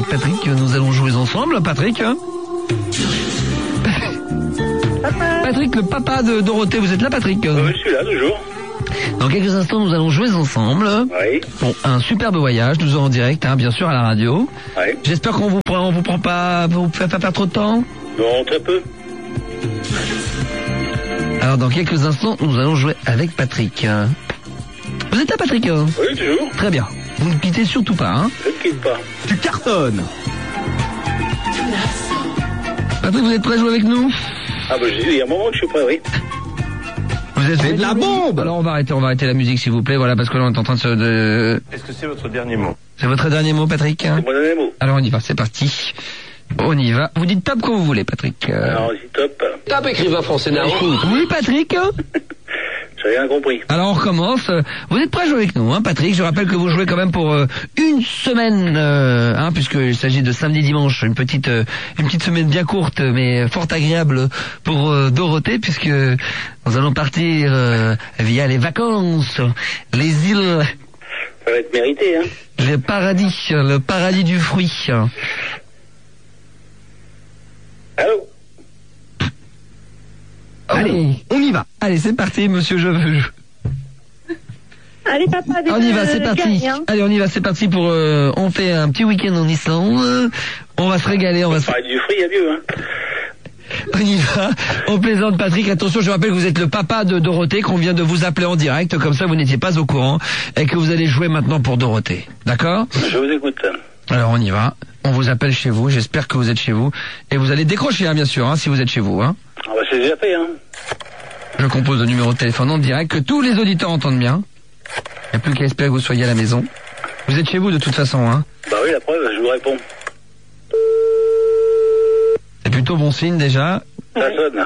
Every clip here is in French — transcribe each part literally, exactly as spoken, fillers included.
Patrick, nous allons jouer ensemble. Patrick hein Papa. Patrick, le papa de Dorothée, vous êtes là Patrick? Oui, je suis là toujours. Dans quelques instants, nous allons jouer ensemble. Oui. Bon, un superbe voyage, nous en direct, hein, bien sûr, à la radio. Oui. J'espère qu'on vous prend, on vous prend pas, vous fait pas perdre trop de temps. Non, très peu. Alors, dans quelques instants, nous allons jouer avec Patrick. Vous êtes là, Patrick? Oui, toujours. Très bien. Vous ne quittez surtout pas, hein. Je ne quitte pas. Tu cartonnes. Patrick, vous êtes prêt à jouer avec nous? Ah bah, il y a un moment que je suis prêt, oui. Vous êtes de la bombe. Alors, on va arrêter, on va arrêter la musique, s'il vous plaît, voilà, parce que là, on est en train de se... De... Est-ce que c'est votre dernier mot? C'est votre dernier mot, Patrick? C'est mon dernier mot. Alors, on y va, c'est parti. On y va. Vous dites top quand vous voulez, Patrick. Euh... Alors, c'est top. Top écrivain français Naro. Oui, Patrick. J'ai rien compris. Alors on recommence. Vous êtes prêts à jouer avec nous, hein, Patrick? Je rappelle que vous jouez quand même pour euh, une semaine, euh, hein, puisqu'il s'agit de samedi dimanche, une petite, euh, une petite semaine bien courte, mais fort agréable pour euh, Dorothée, puisque nous allons partir euh, via les vacances, les îles, Ça va être mérité, hein. le paradis, le paradis du fruit. Allô? Allez, on y va. Allez, c'est parti, monsieur Je veux. Allez, papa, On y va, c'est parti. Gagne, hein. Allez, on y va, c'est parti pour... Euh, on fait un petit week-end en Islande. On va se régaler, on va se... Pareil du fruit, il y a mieux, hein. On y va. On plaisante, Patrick. Attention, je rappelle que vous êtes le papa de Dorothée, qu'on vient de vous appeler en direct. Comme ça, vous n'étiez pas au courant. Et que vous allez jouer maintenant pour Dorothée. D'accord? Je vous écoute. Alors, on y va. On vous appelle chez vous. J'espère que vous êtes chez vous. Et vous allez décrocher, hein, bien sûr, hein, si vous êtes chez vous. Hein. Ah bah, c'est déjà fait, hein. Je compose le numéro de téléphone en direct, que tous les auditeurs entendent bien. Il n'y a plus qu'à espérer que vous soyez à la maison. Vous êtes chez vous de toute façon, hein. Bah oui, la preuve, je vous réponds. C'est plutôt bon signe déjà. Ça sonne.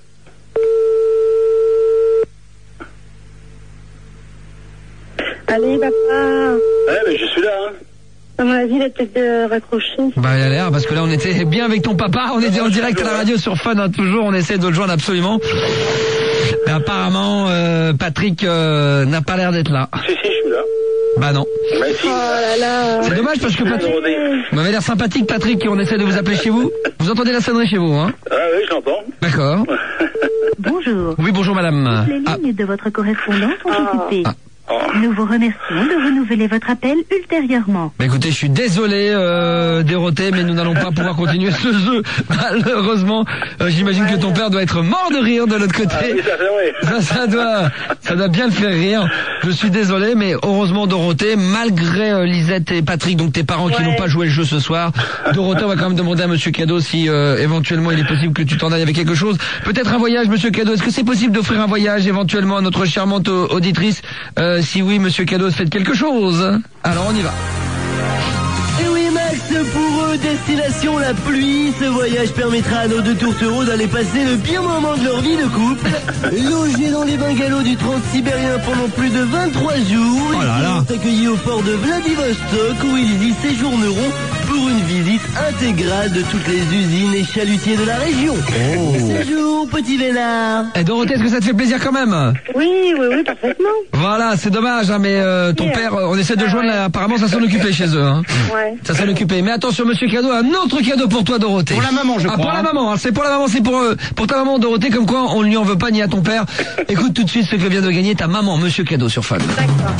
Allez, papa. Ouais, mais je suis là, hein. À mon avis, il a peut-être euh, raccroché. Bah il a l'air, parce que là on était bien avec ton papa, on était en direct à la radio sur Fun, hein, toujours, on essaie de le joindre absolument. Mais apparemment, euh, Patrick euh, n'a pas l'air d'être là. Si, si, je suis là. Bah non. Bah si. Oh là là. C'est dommage parce que Patrick... Vous m'avez l'air sympathique, Patrick, et on essaie de vous appeler chez vous. Vous entendez la sonnerie chez vous, hein? Ah oui, je l'entends. D'accord. Bonjour. Oui, bonjour madame. Les Ah, lignes de votre correspondant sont occupées. Ah. Oh. Nous vous remercions de renouveler votre appel ultérieurement. bah écoutez, je suis désolé, euh, Dorothée, mais nous n'allons pas pouvoir continuer ce jeu. Malheureusement, euh, j'imagine que ton père doit être mort de rire de l'autre Ah oui, côté. ça fait vrai. Ça, ça doit, ça doit bien le faire rire. Je suis désolé, mais heureusement Dorothée, malgré euh, Lisette et Patrick, donc tes parents qui Ouais. n'ont pas joué le jeu ce soir, Dorothée, on va quand même demander à Monsieur Cadeau si euh, éventuellement il est possible que tu t'en ailles avec quelque chose. Peut-être un voyage, Monsieur Cadeau. Est-ce que c'est possible d'offrir un voyage éventuellement à notre charmante euh, auditrice? euh, Si oui, Monsieur Cadeau, faites quelque chose. Alors on y va. Et oui Max, pour eux, destination la pluie, ce voyage permettra à nos deux tourtereaux d'aller passer le pire moment de leur vie de couple. Logés dans les bungalows du Transsibérien pendant plus de vingt-trois jours, Oh là ils là. seront accueillis au port de Vladivostok où ils y séjourneront pour une visite intégrale de toutes les usines et chalutiers de la région. Séjour, petit vénard. Et Dorothée, est-ce que ça te fait plaisir quand même? Oui, oui, oui, parfaitement. Voilà, c'est dommage, hein, mais euh, ton Yeah. père, euh, on essaie de Ah joindre, ouais. là, apparemment ça s'en occupait chez eux. Hein. Ouais. Ça s'en occupait. Mais attention, Monsieur Cadeau, un autre cadeau pour toi, Dorothée. Pour la maman, je ah, crois, pour la hein. maman, hein, c'est pour la maman, c'est pour, euh, pour ta maman, Dorothée, comme quoi on ne lui en veut pas ni à ton père. Écoute tout de suite ce que vient de gagner ta maman, Monsieur Cadeau sur Fun. D'accord.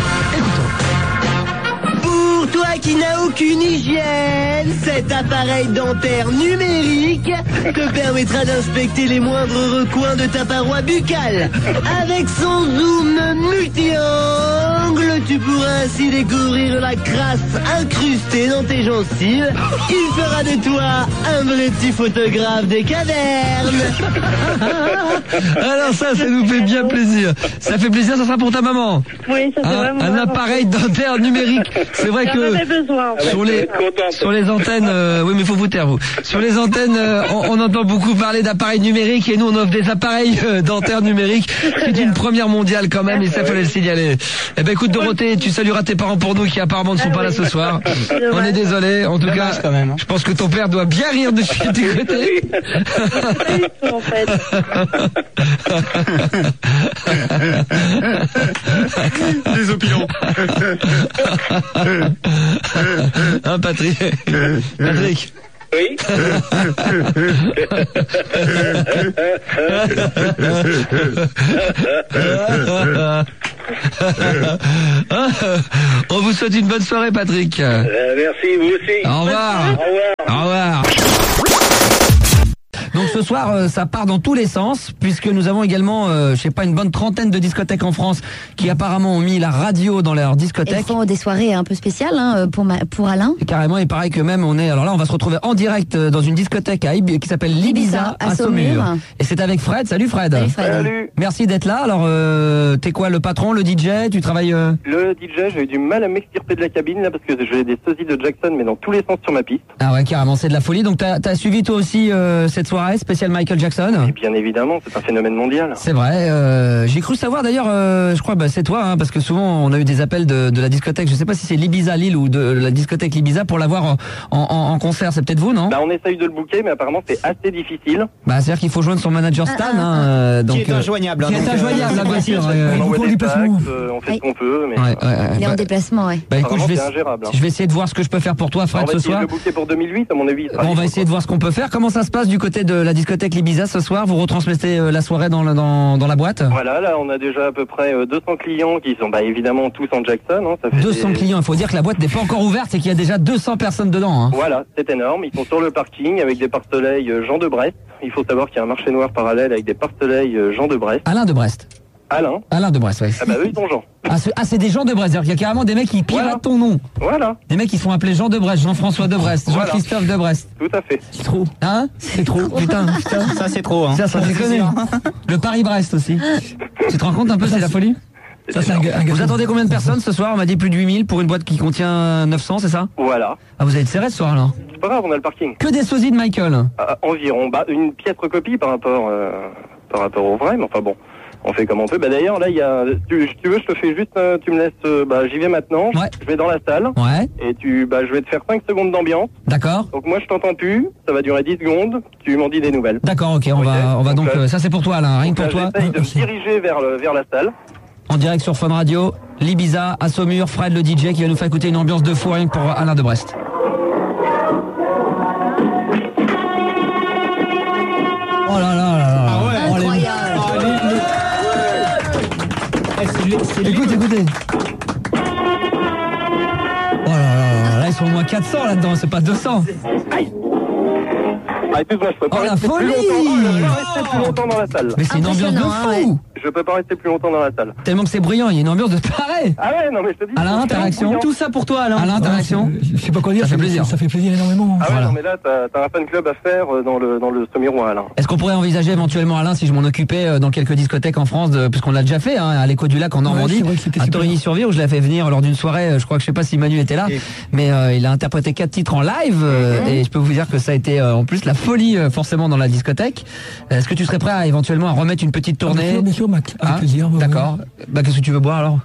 Pour toi qui n'as aucune hygiène, cet appareil dentaire numérique te permettra d'inspecter les moindres recoins de ta paroi buccale. Avec son zoom multi-angle, tu pourras ainsi découvrir la crasse incrustée dans tes gencives. Il fera de toi un vrai petit photographe des cavernes. Alors ça, ça nous fait bien plaisir. Ça fait plaisir, ça sera pour ta maman. Oui, ça c'est Hein, vraiment... un vraiment- appareil dentaire numérique. C'est vrai J'en avais que besoin. en fait. sur Je vais les être contente. sur les antennes, euh, oui, mais il faut vous taire vous. Sur les antennes, euh, on, on entend beaucoup parler d'appareils numériques et nous on offre des appareils euh, dentaires numériques. C'est une première mondiale quand même et ça fallait le signaler. Eh ben écoute Dorothée, tu salueras tes parents pour nous qui apparemment ne sont Ah pas là oui. ce soir. Dommage. On est désolé. En tout Dommage cas, quand même, hein. je pense que ton père doit bien rire de ce côté. Pas du tout, en fait. Des opilants. Hein, Patrick Patrick Oui. On vous souhaite une bonne soirée, Patrick. Euh, merci, vous aussi. Au revoir. Au revoir. Au revoir. Donc ce soir, euh, ça part dans tous les sens, puisque nous avons également, euh, je sais pas, une bonne trentaine de discothèques en France qui apparemment ont mis la radio dans leur discothèque. Ils font des soirées un peu spéciales hein, pour, ma, pour Alain. Et carrément, il paraît que même on est. Alors là, on va se retrouver en direct dans une discothèque à Ib- qui s'appelle l'Ibiza à, à Saumur. Saumur. Et c'est avec Fred. Salut Fred. Salut Fred. Salut. Merci d'être là. Alors, euh, t'es quoi, le patron, le D J? Tu travailles euh... Le D J, j'ai eu du mal à m'extirper de la cabine là parce que j'ai des sosies de Jackson mais dans tous les sens sur ma piste. Ah ouais, carrément, c'est de la folie. Donc t'as as suivi toi aussi euh, cette soirée spéciale Michael Jackson? Et bien évidemment, c'est un phénomène mondial. C'est vrai. Euh, j'ai cru savoir d'ailleurs, euh, je crois, bah, c'est toi, hein, parce que souvent on a eu des appels de, de la discothèque. Je sais pas si c'est l'Ibiza Lille ou de la discothèque l'Ibiza pour l'avoir en, en, en concert. C'est peut-être vous, non? Bah on essaye de le booker, mais apparemment c'est assez difficile. Bah c'est-à-dire qu'il faut joindre son manager Stan, hein, euh, donc, Qui est injoignable. euh, qui est injoignable, la voiture. On euh, envoie des fax, déplacement. euh, on fait Oui. ce qu'on peut, mais ouais, ouais, ouais, Il est en bah, déplacement, ouais. bah, écoute, je apparemment vais, c'est ingérable. hein. je vais essayer de voir ce que je peux faire pour toi, On Fred, va ce essayer soir. de le booker pour deux mille huit, à mon avis. il sera Bon, on va libre, essayer de voir ce qu'on peut faire. Comment ça se passe du côté de la discothèque l'Ibiza ce soir? Vous retransmettez euh, la soirée dans, le- dans, dans la boîte? Voilà, là on a déjà à peu près euh, deux cents clients qui sont bah, évidemment tous en Jackson. Hein, ça fait deux cents des- clients. Il faut dire que la boîte n'est pas encore ouverte et qu'il y a déjà deux cents personnes dedans. Hein. Voilà, c'est énorme. Ils sont sur le parking avec des pare-soleils euh, Jean de Brest. Il faut savoir qu'il y a un marché noir parallèle avec des pare-soleils euh, Jean de Brest. Alain de Brest. Alain. Alain de Brest, oui. Ah bah eux ils sont Jean. Ah, c'est, ah, c'est des gens de Brest. C'est-à-dire qu'il y a carrément des mecs qui piratent Voilà. ton nom. Voilà, Des mecs qui sont appelés Jean de Brest, Jean-François de Brest, Voilà. Jean-Christophe de Brest. tout à fait. C'est trop. Hein? C'est trop. Putain, putain. Ça, c'est trop. Hein. Ça, ça déconne. Le Paris-Brest aussi. Tu te rends compte un peu, c'est la folie? Ça, c'est un, ga- un Vous gâteau. attendez combien de personnes ce soir? On m'a dit plus de huit mille pour une boîte qui contient neuf cents, c'est ça? Voilà. Ah, vous allez être serré ce soir, là. C'est pas grave, on a le parking. Que des sosies de Michael. Ah, environ, bah une pièce recopie par rapport euh, par rapport au vrai, mais enfin bon, on fait comme on peut. Bah d'ailleurs là il y a, tu, tu veux, je te fais juste, euh, tu me laisses, euh, bah j'y vais maintenant. Ouais. Je vais dans la salle Ouais, et tu, bah je vais te faire cinq secondes d'ambiance. d'accord. Donc moi je t'entends plus, ça va durer dix secondes. Tu m'en dis des nouvelles. D'accord, ok, on Ok. va, on va donc, Donc là- euh, ça c'est pour toi, Alain, rien que Là, pour toi. j'essaye de me diriger vers le, vers la salle. En direct sur Fun Radio, l'Ibiza à Saumur, Fred le D J qui va nous faire écouter une ambiance de fou rien que pour Alain de Brest. Oh là là là là. Ah ouais. Oh, les- Incroyable. Ah, les- les- Eh, c'est les- c'est les- Écoute, écoutez. Oh là là là, là ils sont au moins quatre cents là-dedans, c'est pas deux cents. Ah, excuse-moi, je peux pas Oh, la rester plus folie. longtemps. Je peux pas rester plus longtemps dans la salle. Mais c'est une ambiance de Impressionnant, hein, fou. Je peux pas rester plus longtemps dans la salle. Tellement que c'est brillant, il y a une ambiance de taré. Ah ouais, non mais je te dis. Alain, c'est ta réaction? brillant. Tout ça pour toi, Alain. Alain, ta Ouais, réaction? c'est- Je sais pas quoi dire. Ça fait c'est- plaisir. Ça fait plaisir énormément. Ah ouais, Voilà. non mais là t'as t'as un fan club à faire euh, dans le dans le Saumurois, Alain. Est-ce qu'on pourrait envisager éventuellement, Alain, si je m'en occupais euh, dans quelques discothèques en France, de- puisqu'on l'a déjà fait, hein, à l'Écho du Lac en Normandie, c'est vrai que c'était à super. Torigny-sur-Vire, où je l'ai fait venir lors d'une soirée, euh, je crois que je sais pas si Manu était là, Et- mais euh, il a interprété quatre titres en live, euh, et je peux vous dire que ça a été euh, en plus la folie euh, forcément dans la discothèque. Est-ce que tu serais prêt à éventuellement à remettre une petite Ah, bien tournée? sûr, bien sûr, Mac. Avec Hein plaisir. ouais, D'accord. Bah qu'est-ce que tu veux boire alors?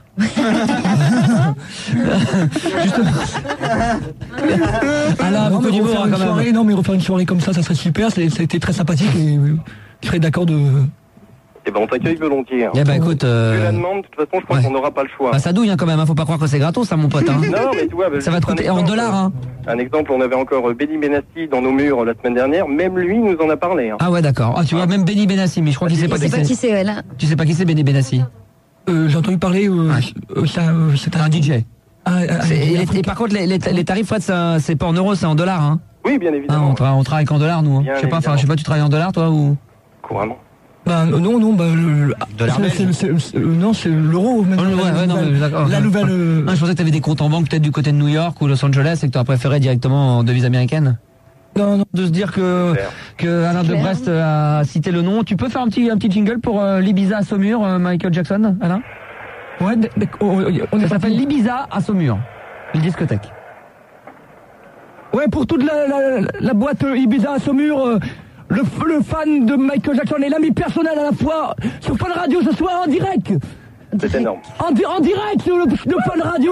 Alain, ouais. Non, beaucoup mais d'humour refaire hein, une quand même. soirée, non, mais refaire une soirée comme ça, ça serait super. c'est- Ça a été très sympathique et euh, je serais d'accord de. Eh ben on t'accueille volontiers. Hein. Eh bah écoute, Tu la euh, demandes, de toute façon je crois ouais. qu'on n'aura pas le choix. bah, ça douille hein, quand même, hein, faut pas croire que c'est gratos ça mon pote. Hein. Non mais tu vois, bah, Ça va te juste un coûter en exemple, dollars hein. Un exemple, on avait encore euh, Benny Benassi dans nos murs euh, la semaine dernière, même lui nous en a parlé. Hein. Ah ouais d'accord. Ah tu vois même Benny Benassi, mais je crois qu'il sait Je pas sais qui pas c'est. qui c'est, ouais, là. Tu sais pas qui c'est Benny Benassi? Euh, J'ai entendu parler. Euh, Ouais. euh, ça, euh, c'est Un D J. Ah, ah, C'est- un et, D J et par contre les, les, les tarifs Fred ça, c'est pas en euros, c'est en dollars hein. Oui, bien Hein, évidemment. on, tra- on travaille qu'en dollars nous. Hein. Bien Je sais pas, enfin évidemment. je sais pas, tu travailles en dollars toi ou? Couramment. Bah, euh, non, non, bah, le, le- Dollar c'est- belge. c'est- c'est- c'est- euh, non, c'est l'euro. Oh, maintenant, ouais, la ouais, non, nouvelle- mais d'accord. La nouvelle. euh, Ah, je pensais que t'avais des comptes en banque peut-être du côté de New York ou Los Angeles et que t'aurais préféré directement en devise américaine. Non, non. De se dire que Claire. que Alain de Claire. Brest a cité le nom. Tu peux faire un petit un petit jingle pour euh, l'Ibiza à Saumur, euh, Michael Jackson, Alain? Ouais, d- d- on, on est Ça s'appelle parti. l'Ibiza à Saumur, une discothèque. Ouais, pour toute la, la, la boîte euh, Ibiza à Saumur, euh, le, f- le fan de Michael Jackson et l'ami personnel à la fois, sur Fun Radio ce soir en direct. C'est énorme. En, di- en direct sur le, le Fun Radio.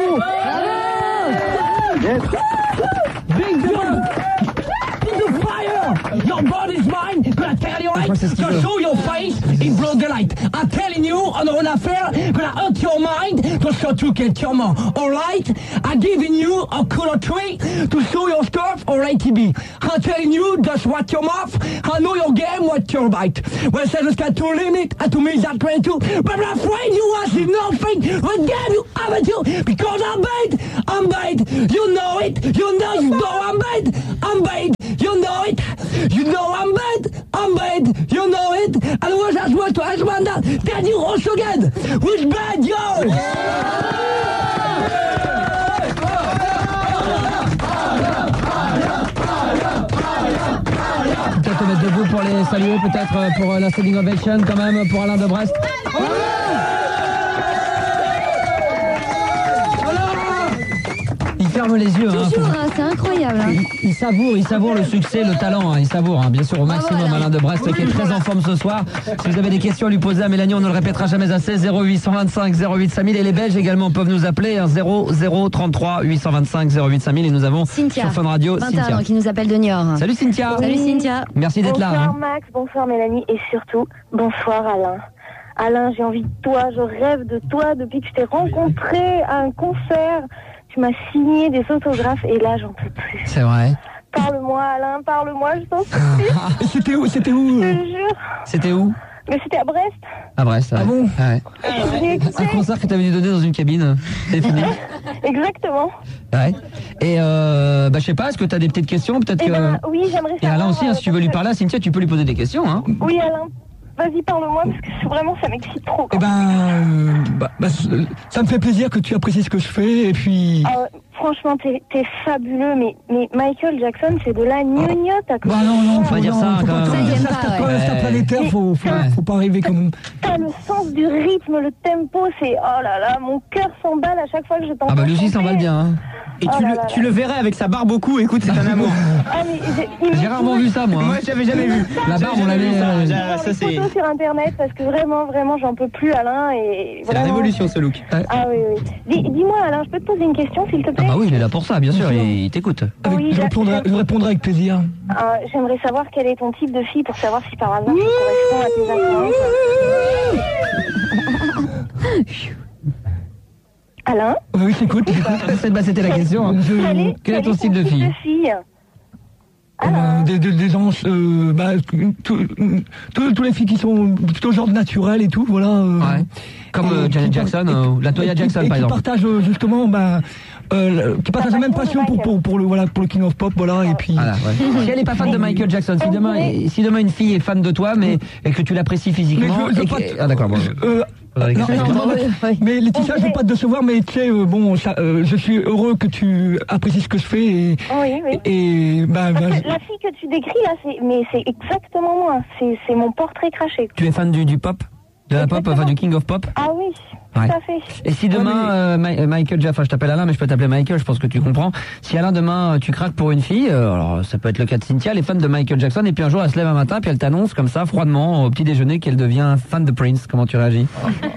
Yes. Big John. The fire. Your body's mine. Gonna tell you alright? c'est ce qu'il So veut. show your face in broad daylight. I'm telling you, on a une affaire gonna hurt your mind to show you get your mind. Alright? I'm giving you a color tree to show your stuff or A T B. I'm telling you, just watch your mouth. I know your game, watch your bite. Well, say the sky to limit, and to me is that twenty-two. But I'm afraid you want see nothing. What game you haven't you? Because I'm bad, I'm bad. You know it, you know, you know I'm bad, I'm bad. You know it, you know I'm bad, I'm bad. You know it. And was as well to as one that then you also again. Who's bad, yo? Peut-être te mettre debout pour les saluer, peut-être pour la standing ovation quand même, pour Alain de Brest. Il ferme les yeux. Toujours, Hein, hein, c'est incroyable. Hein. il, il savoure, il savoure le succès, le talent. Hein, il savoure, hein, bien sûr, au maximum. Alain. Alain de Brest qui est très en forme ce soir. Si vous avez des questions à lui poser à Mélanie, on ne le répétera jamais assez. zéro huit cent vingt-cinq zéro huit cinq mille et les Belges également peuvent nous appeler. Hein, zéro zéro trente-trois huit cent vingt-cinq zéro huit cinq mille et nous avons Cynthia, sur Fun Radio vingt et un Cynthia. ans, qui nous appelle de Niort. Salut Cynthia. Salut Cynthia. Merci d'être là. Bonsoir Hein. Max, bonsoir Mélanie et surtout bonsoir Alain. Alain, j'ai envie de toi, je rêve de toi depuis que je t'ai rencontré à un concert. Tu m'as signé des autographes et là j'en peux plus. C'est vrai. Parle-moi Alain, parle-moi, je t'en supplie. Et c'était où, c'était où? Je euh te jure. C'était où? Mais c'était à Brest. À Brest. Ouais. Ah bon? Ouais. J'ai écouté. Un concert que tu avais donner dans une cabine. C'est fini. Exactement. Ouais. Et euh, bah je sais pas, est-ce que tu as des petites questions peut-être Eh que... ben oui, j'aimerais savoir. Et Alain aussi, hein, si tu veux lui euh, parler à Cynthia, tu peux lui poser des questions. Hein. Oui Alain, vas-y parle-moi parce que vraiment ça m'excite trop. Eh Quoi. ben, euh, bah, bah, ça me fait plaisir que tu apprécies ce que je fais et puis. Ah, franchement, t'es, t'es fabuleux, mais, mais Michael Jackson, c'est de la gnognotte à côté. Bah non, non, Faut pas dire non, ça, faut quand pas même. trop Ça, il dire aime ça, pas, c'est ouais. quand même, c'est un planétaire, faut, faut, Ouais. faut pas arriver comme. T'as le sens du rythme, le tempo, c'est oh là là, mon cœur s'emballe à chaque fois que je t'entends. Ah bah lui aussi chanter. s'emballe bien. Hein. Et Oh tu, là le, là tu là. le verrais avec sa barbe au cou, écoute, c'est un amour. Ah, mais j'ai, il J'ai me rarement faut- vu ça moi. Moi, Hein. j'avais jamais vu. La barbe, on J'avais l'avait. jamais vu ça. euh, Je Ah, vois ça, les c'est photos sur internet parce que vraiment, vraiment, j'en peux plus, Alain. Et c'est la vraiment- révolution, ce look. Ah oui, oui. Dis, dis-moi, Alain, je peux te poser une question, s'il te Ah plaît? bah oui, il est là pour ça, bien sûr, il, il t'écoute. Avec- Oui, je, là, répondrai, c'est- je répondrai avec plaisir. Ah, j'aimerais savoir quel est ton type de fille pour savoir si par hasard ça correspond à tes attentes. Alain? Oui, j'écoute. C'est- bah, C'était la question. Hein. Quel est, Quel est ton style de type fille? de fille? Eh ben, des, des, des gens, euh, bah, tout- tout- tous les filles qui sont plutôt genre naturelles et tout, voilà. euh, Ouais. Comme euh, et Janet qui par- Jackson, et- euh, ou la Toya et qui- Jackson et par qui exemple. partagent euh, justement, bah, euh, qui partagent la même passion passion de pour, pour, pour le voilà pour le King of Pop, voilà. Et puis. Voilà, ouais. Si elle n'est pas fan de Michael Jackson, si demain, si demain une fille est fan de toi, mais et que tu l'apprécies physiquement, Mais je- je et veux pas que- te- ah d'accord, bon. Euh, Faudrait que non, ça non, aille. non, mais- mais Laetitia, je veux pas te décevoir, mais tu sais, euh, bon, ça, euh, je suis heureux que tu apprécies ce que je fais et, Oui, oui. et bah, bah, Parce que la fille que tu décris là, c'est, mais c'est exactement moi. C'est, c'est mon portrait craché. Tu es fan du, du pop? De la pop, enfin du King of Pop? Ah oui, tout Ouais. à fait. Et si demain, euh, Ma- euh, Michael, enfin je t'appelle Alain, mais je peux t'appeler Michael, je pense que tu comprends. Si Alain, demain, euh, tu craques pour une fille, euh, alors ça peut être le cas de Cynthia, elle est fan de Michael Jackson, et puis un jour elle se lève un matin, puis elle t'annonce comme ça, froidement, au petit déjeuner, qu'elle devient fan de Prince. Comment tu réagis?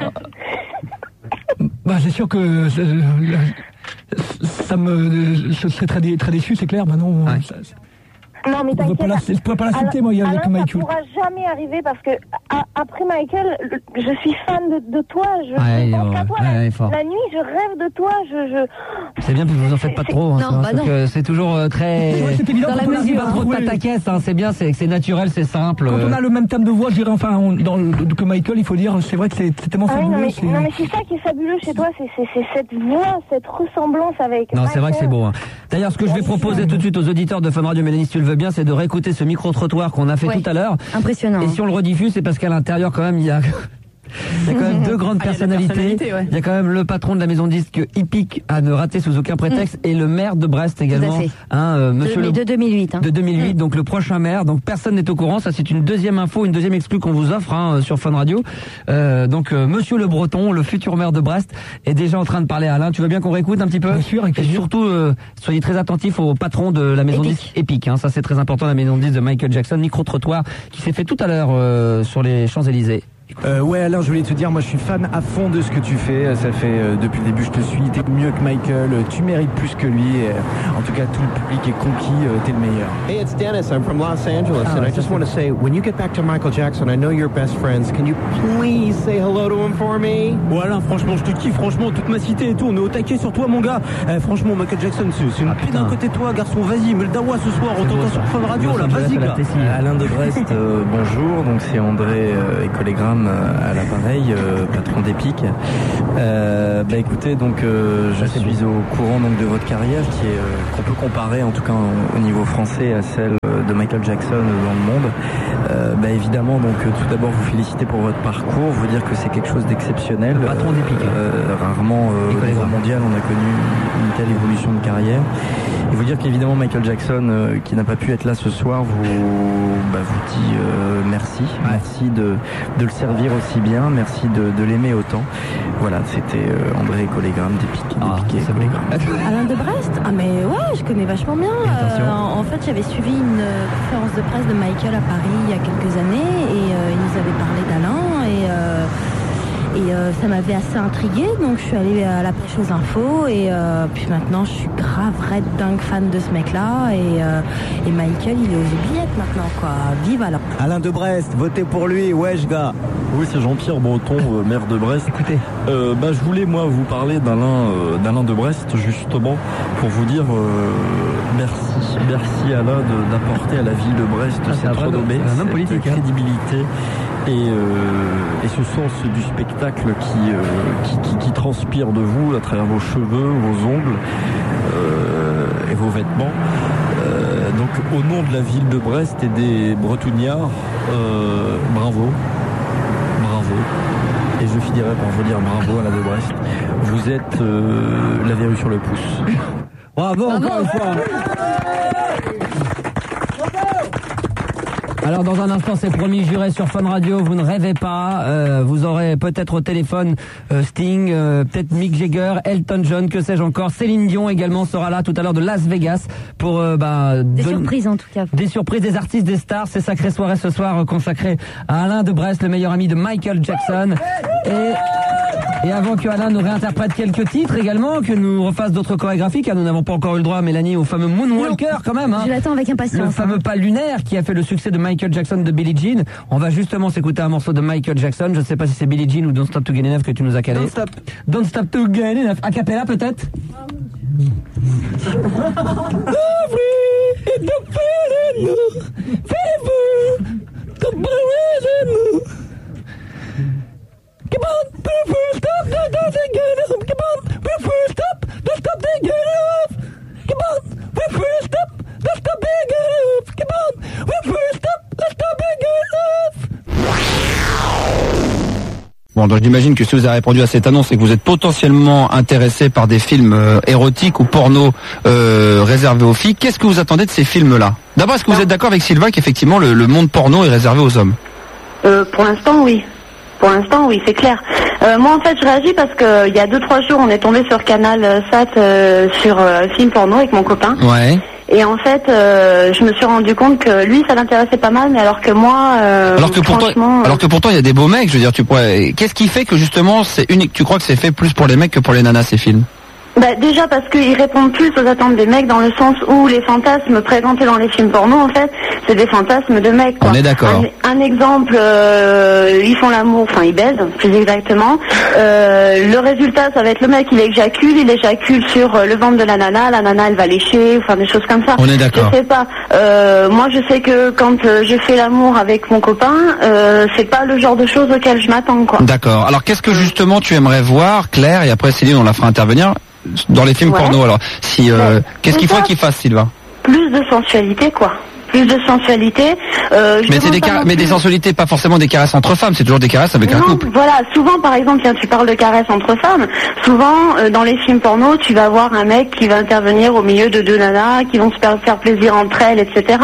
bah, c'est sûr que euh, ça me, je serais très, dé- très déçu, c'est clair. Maintenant, Ouais. ça- ça- Non, mais je pourrais t'inquiète. pas la- je pourrais pas la citer, moi, il y a Alain, avec ça Michael. pourra jamais arriver parce que a- après Michael, le- je suis fan de, de toi. Je, Ouais, je pense ouais, qu'à toi. ouais, la, il est fort. la nuit, je rêve de toi. Je, je... C'est bien, puis vous en faites pas trop, hein, Non, ça, hein, bah parce non. que c'est toujours euh, très... Ouais, c'est évident Dans quand la on mesure, arrive Pas à trop de trouver- pataquès, hein, c'est bien, c'est c'est naturel, c'est simple. Quand on euh. a le même thème de voix, je dirais, enfin, on- dans le, que Michael, il faut dire, c'est vrai que c'est c'est tellement Ah oui, non, fabuleux. mais, c'est- non, mais c'est ça qui est fabuleux chez toi. C'est, c'est, c'est cette voix, cette ressemblance avec. Non, c'est vrai que c'est Michael. beau. Hein. D'ailleurs, ce que je vais proposer tout de suite aux auditeurs de Fun Radio, Mélanie, si tu le veux bien, c'est de réécouter ce micro-trottoir qu'on a fait Ouais. tout à l'heure. Impressionnant. Et si on le rediffuse, c'est parce qu'à l'intérieur, quand même, il y a... Il y a quand même deux grandes Ah, il y a de la personnalités. personnalité, ouais. Il y a quand même le patron de la maison de disque Hippique à ne rater sous aucun prétexte et le maire de Brest également. fait. Hein, euh, De, monsieur mais le... de deux mille huit. Hein. de deux mille huit, donc le prochain maire. Donc personne n'est au courant. Ça, c'est une deuxième info, une deuxième exclue qu'on vous offre hein, sur Fun Radio. Euh, donc euh, Monsieur Le Breton, le futur maire de Brest, est déjà en train de parler à Alain. Tu veux bien qu'on réécoute un petit peu? Bien sûr, avec Et plaisir. surtout, euh, soyez très attentifs au patron de la maison de Epic. disque Epic. Hein. Ça, c'est très important, la maison de disque de Michael Jackson. Micro-trottoir qui s'est fait tout à l'heure euh, sur les Champs-Élysées. Euh, ouais Alain, je voulais te dire, moi je suis fan à fond de ce que tu fais. Ça fait euh, depuis le début je te suis, t'es mieux que Michael, tu mérites plus que lui. Et, euh, en tout cas tout le public est conquis, euh, t'es le meilleur. Hey, it's Dennis. I'm from Los Angeles, ah, and I just want to say, when you get back to Michael Jackson, I know you're best friends. Can you please say hello to him for me? Bon Alain, franchement je te kiffe, franchement toute ma cité et tout, on est au taquet sur toi mon gars. Eh, franchement Michael Jackson, c'est, c'est une ah, pute d'un côté de toi garçon, vas-y, me le dawa ce soir, on t'entend sur Fun Radio là, vas-y gars. Alain de Brest, euh, bonjour, donc c'est André euh, Écolégramme euh, à l'appareil, euh, patron d'Epic. Euh, bah écoutez, donc euh, je suis au courant donc de votre carrière qui est euh, qu'on peut comparer en tout cas au niveau français à celle de Michael Jackson dans le monde. Euh, bah évidemment donc euh, tout d'abord vous féliciter pour votre parcours, vous dire que c'est quelque chose d'exceptionnel. Le patron d'Epic. Euh, rarement euh, au niveau mondial on a connu une telle évolution de carrière. Et vous dire qu'évidemment Michael Jackson euh, qui n'a pas pu être là ce soir vous bah, vous dit euh, merci, ouais. merci de de le servir aussi bien, merci de, de l'aimer autant. Voilà, c'était euh, André Écolégramme d'Epic. Ah, Alain de Brest, ah mais ouais, je connais vachement bien. Euh, en, en fait, j'avais suivi une euh, conférence de presse de Michael à Paris il y a quelques années et euh, il nous avait parlé d'Alain et euh, Et euh, ça m'avait assez intriguée, donc je suis allée à la pêche aux infos et euh, puis maintenant je suis grave red dingue fan de ce mec-là et, euh, et Michael il est aux oubliettes maintenant quoi. Vive Alain. Alain de Brest, votez pour lui, wesh gars. Oui, c'est Jean-Pierre Breton, euh, maire de Brest. Écoutez, euh, bah, je voulais moi vous parler d'Alain, euh, d'Alain de Brest justement pour vous dire euh, merci, merci Alain de, d'apporter à la ville de Brest ah, cette renommée, cette politique, crédibilité. Et, euh, et ce sens du spectacle qui, euh, qui, qui, qui transpire de vous à travers vos cheveux, vos ongles euh, et vos vêtements. Euh, donc au nom de la ville de Brest et des Bretougnards, euh, bravo, bravo. Et je finirai par vous dire bravo à la de Brest. Vous êtes euh, la verrue sur le pouce. Bravo, bravo encore une fois. Alors dans un instant, c'est promis, juré sur Fun Radio, vous ne rêvez pas, euh, vous aurez peut-être au téléphone euh, Sting, euh, peut-être Mick Jagger, Elton John, que sais-je encore. Céline Dion également sera là tout à l'heure de Las Vegas pour euh, bah, des de, surprises en tout cas. Des surprises, des artistes, des stars. C'est sacrée soirée ce soir euh, consacrée à Alain de Brest, le meilleur ami de Michael Jackson. Et Et avant que Alain nous réinterprète quelques titres également, que nous refasse d'autres chorégraphies, car nous n'avons pas encore eu le droit, Mélanie, au fameux Moonwalker quand même. Hein. Je l'attends avec impatience. Le fameux hein. pas lunaire qui a fait le succès de Michael Jackson de Billie Jean. On va justement s'écouter un morceau de Michael Jackson. Je ne sais pas si c'est Billie Jean ou Don't Stop to Get Enough que tu nous as calé. Don't Stop. Don't Stop to Get Enough. A cappella peut-être. Come on, people, stop, don't, don't get up. Come on, people, stop, don't stop, they get up. Come on, people, stop, don't stop, they get up. Come on, people, stop, don't stop, they get up. Bon, donc j'imagine que si vous avez répondu à cette annonce, c'est que vous êtes potentiellement intéressé par des films euh, érotiques ou porno euh, réservés aux filles. Qu'est-ce que vous attendez de ces films-là? D'abord, est-ce que vous êtes d'accord avec Sylvain qu'effectivement le, le monde porno est réservé aux hommes? euh, Pour l'instant, oui. Pour l'instant, oui, c'est clair. Euh, moi, en fait, je réagis parce que il y a deux, trois jours, on est tombé sur Canal euh, Sat euh, sur euh, film porno avec mon copain. Ouais. Et en fait, euh, je me suis rendu compte que lui, ça l'intéressait pas mal, mais alors que moi, euh, alors que pourtant, franchement, alors que pourtant, il y a des beaux mecs. Je veux dire, tu pourrais. Qu'est-ce qui fait que justement, c'est unique? Tu crois que c'est fait plus pour les mecs que pour les nanas ces films? Bah, déjà parce qu'ils répondent plus aux attentes des mecs dans le sens où les fantasmes présentés dans les films porno, en fait, c'est des fantasmes de mecs. Quoi. On est d'accord. Un, un exemple, euh, ils font l'amour, enfin ils baisent, plus exactement. Euh, le résultat, ça va être le mec, il éjacule, il éjacule sur le ventre de la nana, la nana elle va lécher, enfin des choses comme ça. On est d'accord. Je sais pas. Euh, moi, je sais que quand euh, je fais l'amour avec mon copain, euh, c'est pas le genre de choses auxquelles je m'attends, quoi. D'accord. Alors qu'est-ce que justement tu aimerais voir, Claire, et après Céline, on la fera intervenir dans les films ouais. porno. Alors, si euh, qu'est-ce qu'il faut qu'il fasse, Sylvain? Plus de sensualité, quoi. Plus de sensualité. Euh, mais c'est des car- mais des sensualités, pas forcément des caresses entre femmes, c'est toujours des caresses avec non, un couple. Voilà, souvent par exemple, quand tu parles de caresses entre femmes, souvent euh, dans les films porno, tu vas voir un mec qui va intervenir au milieu de deux nanas qui vont se faire, faire plaisir entre elles, et cetera.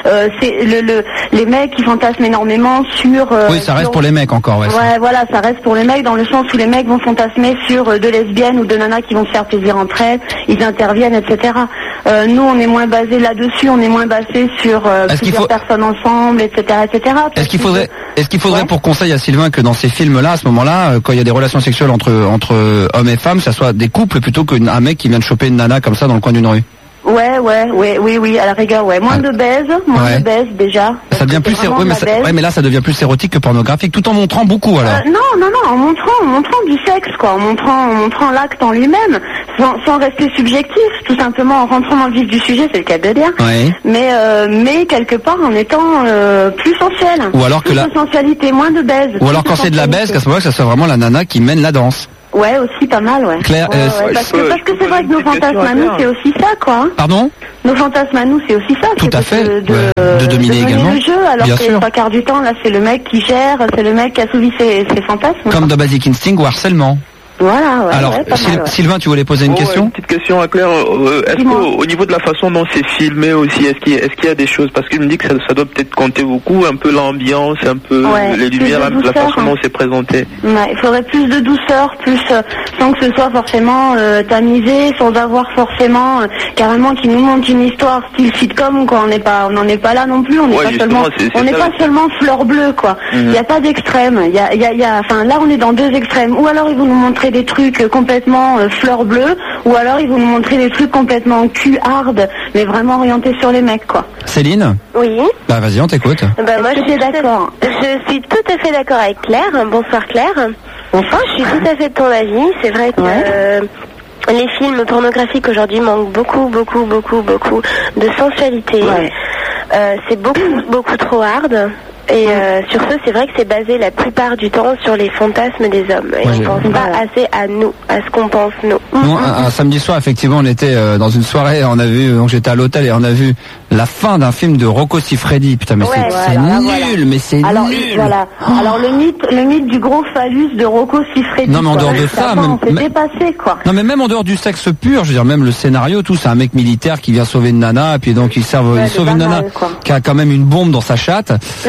euh, c'est le, le les mecs qui fantasment énormément sur. Euh, oui, ça reste sur... pour les mecs encore, ouais. Ouais, voilà, ça reste pour les mecs dans le sens où les mecs vont fantasmer sur euh, deux lesbiennes ou deux nanas qui vont se faire plaisir entre elles, ils interviennent, et cetera. Euh, nous, on est moins basé là-dessus, on est moins basé sur euh, plusieurs faut... personnes ensemble, et cetera, et cetera. Est-ce qu'il faudrait, est-ce qu'il faudrait ouais. pour conseil à Sylvain que dans ces films-là, à ce moment-là, euh, quand il y a des relations sexuelles entre entre hommes et femmes, ça soit des couples plutôt qu'un mec qui vient de choper une nana comme ça dans le coin d'une rue? Ouais, ouais, ouais, oui, oui, à la rigueur, ouais. Moins ah. de baise, moins ouais. de baise déjà. Ça devient plus éro... ouais, mais ça... ouais, mais là, ça devient plus érotique que pornographique, tout en montrant beaucoup, alors. Euh, non, non, non, en montrant, en montrant du sexe, quoi, en montrant, en montrant l'acte en lui-même, sans, sans rester subjectif, tout simplement en rentrant dans le vif du sujet, c'est le cas de dire. Ouais. Mais, euh, mais quelque part en étant euh, plus sensuel. Ou alors plus que la de sensualité, moins de baise. Ou alors quand c'est de la baise, qu'à ce moment-là, que ça soit vraiment la nana qui mène la danse. Ouais, aussi pas mal, ouais. Claire, ouais, euh, ouais, parce que parce que c'est vrai que nos fantasmes à nous, c'est aussi ça, quoi. Pardon? Nos fantasmes à nous, c'est aussi ça. Tout à fait. De, de, ouais. de dominer de également. Le jeu, alors Bien que sûr. trois quarts du temps, là, c'est le mec qui gère, c'est le mec qui assouvit ses, ses fantasmes. Comme dans Basic Instinct ou harcèlement. Voilà, ouais. Alors, ouais, pas Syl- mal, ouais. Sylvain, tu voulais poser une oh, question? Une petite question à Claire. Euh, est-ce qu'au au niveau de la façon dont c'est filmé aussi, est-ce qu'il y, est-ce qu'il y a des choses, parce qu'il me dit que ça, ça doit peut-être compter beaucoup, un peu l'ambiance, un peu ouais, les lumières, la, douceur, la façon hein. dont c'est présenté. Ouais, il faudrait plus de douceur, plus euh, sans que ce soit forcément euh, tamisé, sans avoir forcément euh, carrément qui nous montre une histoire style sitcom, quoi. On n'est pas, on n'en est pas là non plus. On n'est ouais, pas seulement, c'est, c'est on n'est pas seulement fleur bleue, quoi. Il mm-hmm. n'y a pas d'extrême. Il y a, il y a, il y a, enfin là, on est dans deux extrêmes. Ou alors ils vont nous montrer des trucs euh, complètement euh, fleur bleue, ou alors ils vont nous montrer des trucs complètement cul hard, mais vraiment orientés sur les mecs, quoi. Céline? Oui. Bah vas-y, on t'écoute. Bah moi je suis d'accord. Je suis tout à fait d'accord avec Claire. Bonsoir Claire. Bonsoir. Je suis tout à fait de ton avis. C'est vrai que ouais. euh, les films pornographiques aujourd'hui manquent beaucoup, beaucoup, beaucoup, beaucoup de sensualité. Ouais. Euh, c'est beaucoup, beaucoup trop hard. Et euh, sur ce, c'est vrai que c'est basé la plupart du temps sur les fantasmes des hommes. Et ouais, on pense pas assez à nous, à ce qu'on pense nous. Non, un, un samedi soir, effectivement, on était euh, dans une soirée, on a vu, donc j'étais à l'hôtel et on a vu la fin d'un film de Rocco Siffredi. Putain, mais ouais, c'est, voilà, c'est nul, voilà. mais c'est Alors, nul. Voilà. Oh. Alors le mythe, le mythe du gros phallus de Rocco Siffredi. Non, mais en dehors de ça, ça même, c'est même, dépassé, quoi. Non, mais même en dehors du sexe pur, je veux dire, même le scénario, tout, c'est un mec militaire qui vient sauver une nana, et puis donc il, serve, ouais, il sauve une nana mal, qui a quand même une bombe dans sa chatte. elle,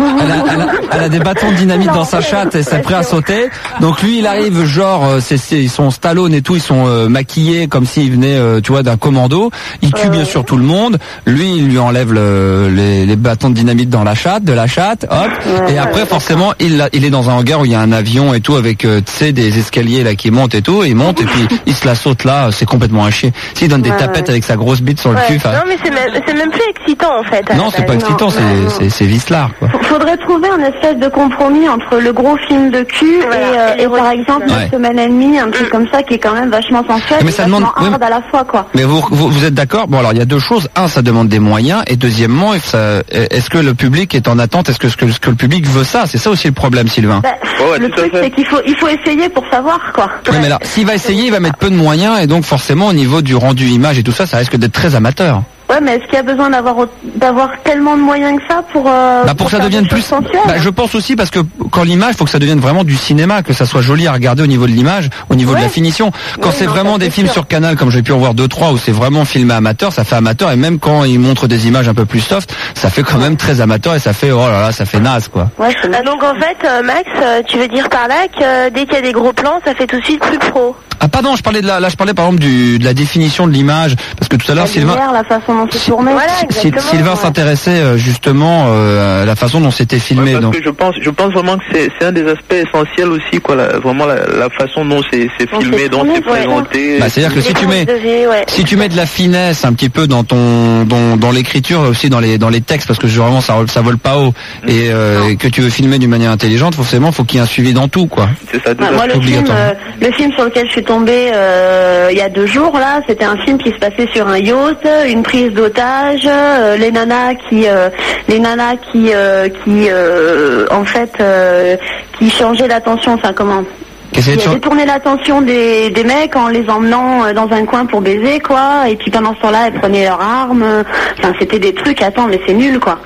a, elle, a, elle a des bâtons de dynamite dans sa chatte et c'est prêt à sauter. Donc lui, il arrive, genre, c'est, c'est, ils sont Stallone et tout, ils sont euh, maquillés comme s'ils venaient, euh, tu vois, d'un commando. Il tue euh, bien sûr tout le monde. Lui, il lui enlève le, les, les bâtons de dynamite dans la chatte, de la chatte, hop. Ouais, et après, forcément, il, il est dans un hangar où il y a un avion et tout avec, euh, tu sais, des escaliers là qui montent et tout. Et il monte et puis il se la saute là. C'est complètement un chien. S'il donne des ouais, tapettes ouais. avec sa grosse bite sur le ouais. cul. Non, mais c'est même, c'est même plus excitant en fait. Non, c'est pas excitant, non, c'est, non. c'est, c'est vicelard, quoi. Faudrait trouver un espèce de compromis entre le gros film de cul voilà, et, euh, et, et par exemple ouais. une semaine et demie, un truc comme ça qui est quand même vachement sensuel mais et ça vachement demande... hard à la fois, quoi. Mais vous, vous, vous êtes d'accord? Bon, alors il y a deux choses. Un, ça demande des moyens, et deuxièmement, ça, est-ce que le public est en attente? Est-ce que, ce que, ce que le public veut ça? C'est ça aussi le problème, Sylvain. Bah, ouais, le truc, c'est qu'il faut, il faut essayer pour savoir, quoi. Oui, ouais. mais là, s'il va essayer, il va mettre peu de moyens, et donc forcément, au niveau du rendu image et tout ça, ça risque d'être très amateur. Ouais, mais est-ce qu'il y a besoin d'avoir d'avoir tellement de moyens que ça pour euh, bah pour, pour que ça devienne plus sensuel? Bah je pense aussi parce que quand l'image, faut que ça devienne vraiment du cinéma, que ça soit joli à regarder au niveau de l'image, au niveau ouais. de la finition. Quand ouais, c'est non, vraiment des films sûr. sur Canal, comme j'ai pu en voir deux trois, où c'est vraiment filmé amateur, ça fait amateur, et même quand ils montrent des images un peu plus soft, ça fait quand même très amateur et ça fait oh là là, ça fait naze, quoi. Ouais, ah, donc en fait, euh, Max, euh, tu veux dire par là que euh, dès qu'il y a des gros plans, ça fait tout de suite plus pro? Ah pardon, je parlais de la, là je parlais par exemple du, de la définition de l'image, parce que tout à l'heure Sylvain, lumière, la façon dont c'est tourné. Voilà, Sylvain ouais. s'intéressait justement euh, à la façon dont c'était filmé. Ouais, parce donc. que je pense, je pense vraiment que c'est, c'est un des aspects essentiels aussi, quoi. La, vraiment la, la façon dont c'est, c'est filmé, dont c'est présenté. Bah, c'est-à-dire que si tu mets, devais, ouais. si tu mets de la finesse un petit peu dans ton, dans, dans l'écriture, aussi dans les, dans les textes, parce que vraiment ça, ça vole pas haut, mmh. et euh, que tu veux filmer d'une manière intelligente, forcément, faut qu'il y ait un suivi dans tout, quoi. C'est ça. Ouais, moi, le film, euh, le film sur lequel je suis tombée euh, il y a deux jours là, c'était un film qui se passait sur un yacht, une prise d'otage, euh, les nanas qui, euh, les nanas qui, euh, qui, euh, en fait, euh, qui changeaient l'attention, enfin comment. Qui a détourné l'attention des, des mecs en les emmenant dans un coin pour baiser, quoi. Et puis pendant ce temps-là, elles prenaient leurs armes. Enfin, c'était des trucs, attends, mais c'est nul, quoi.